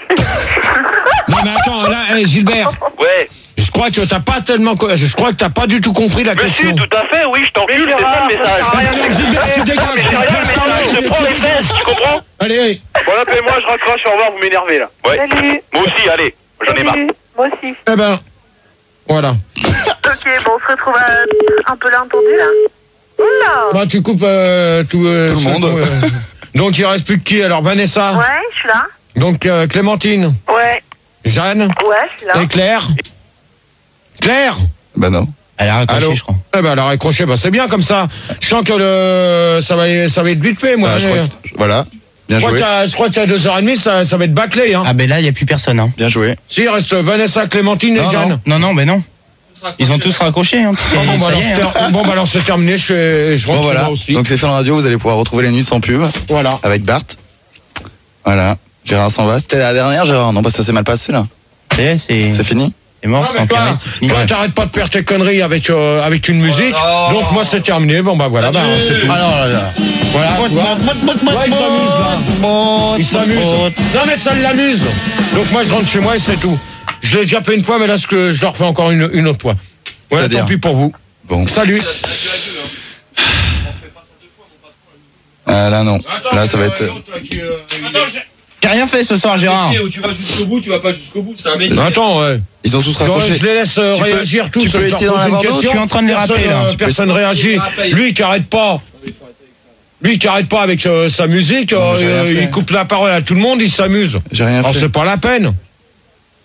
S2: Non, mais attends, là, hey, Gilbert,
S9: Ouais.
S2: je crois que t'as pas tellement, co- je crois que t'as pas du tout compris la
S9: Mais
S2: question.
S9: si, tout à fait, oui, je t'encule, c'est ça le message.
S2: Alors, Gilbert, tu dégages.
S9: Mais c'est rien le message, je te prends les fesses, tu comprends?
S2: Allez, allez.
S7: Bon, là, moi je raccroche, au revoir, vous m'énervez là.
S9: Ouais.
S8: Salut.
S9: Moi aussi, allez, j'en ai marre.
S8: Salut. Moi aussi.
S2: Eh ben, voilà.
S8: Ok, bon, on se retrouve à... un peu là entendu, là. Oula.
S2: Bah, tu coupes euh, tout, euh,
S5: Tout le
S2: ce-
S5: monde.
S2: euh, donc, il reste plus que qui? Alors, Vanessa.
S8: Ouais, je suis là.
S2: Donc, euh, Clémentine.
S8: Ouais.
S2: Jeanne.
S8: Ouais, je suis là.
S2: Et Claire. Claire.
S5: Bah non.
S12: Elle a raccroché,
S5: Allô
S12: je crois.
S2: Eh ben, elle a raccroché. Bah, c'est bien comme ça. Je sens que le, ça va, ça va être vite fait, moi.
S5: Bah, je crois que- Voilà. Bien
S2: Je crois
S5: joué.
S2: que t'as- je crois que t'as deux heures et demie, ça, ça va être bâclé, hein.
S12: Ah ben là, il n'y a plus personne. Hein.
S5: Bien joué.
S2: Si, il reste Vanessa, Clémentine et
S5: Non,
S2: Jeanne.
S12: Non, non, mais non. Ils ont tous raccroché. Hein.
S2: Ah, bon, bah,
S12: Ça
S2: alors,
S12: y est,
S2: c'est
S12: hein.
S2: ter- bon, bah, alors, c'est terminé, je, fais, je rentre
S5: Bon
S2: chez
S5: voilà.
S2: moi aussi.
S5: Donc c'est Fun Radio, vous allez pouvoir retrouver les nuits sans pub
S2: Voilà.
S5: avec Bart. Voilà. Gérard s'en va. C'était la dernière, Gérard. Non, parce que ça s'est mal passé là.
S12: Ça y est, c'est
S5: C'est fini.
S12: c'est mort,
S2: Non,
S12: c'est
S2: mais toi,
S12: enterré, c'est fini.
S2: toi, t'arrêtes pas de perdre tes conneries avec, euh, avec une musique. Donc, moi, c'est terminé. Bon, bah, voilà, bah, c'est tout.
S12: Alors là.
S2: Voilà, tu vois. Ouais, il s'amuse, là. Il s'amuse. Non, mais ça l'amuse. Donc, moi, je rentre chez moi et c'est tout. Je l'ai déjà fait une fois, mais là, ce que je le refais encore une, une autre fois. Ouais,
S5: C'est-à-dire
S2: tant pis pour vous.
S5: Bon.
S2: Salut.
S5: Ah là non. Là ça va être.
S12: J'ai rien fait ce soir, Gérard.
S1: Où tu vas jusqu'au bout, tu vas pas jusqu'au bout, c'est un métier.
S2: Attends, ouais.
S5: Ils ont tous
S2: Je,
S5: raccroché.
S2: je les laisse euh,
S5: Tu peux-
S2: réagir tous.
S5: tu peux
S2: je leur
S5: essayer d'en
S2: pose une
S5: avoir d'autres.
S2: question.
S12: Je suis en train de les
S2: Personne,
S12: rappeler, là.
S2: euh,
S12: Tu peux
S2: Personne
S1: essayer.
S2: réagit.
S1: Il rappelle.
S2: Lui qui arrête pas. Lui qui arrête pas avec euh, sa musique,
S5: Non,
S2: euh,
S5: j'ai rien
S2: euh,
S5: fait.
S2: il coupe la parole à tout le monde, il s'amuse.
S5: J'ai rien
S2: Alors
S5: fait.
S2: c'est pas la peine.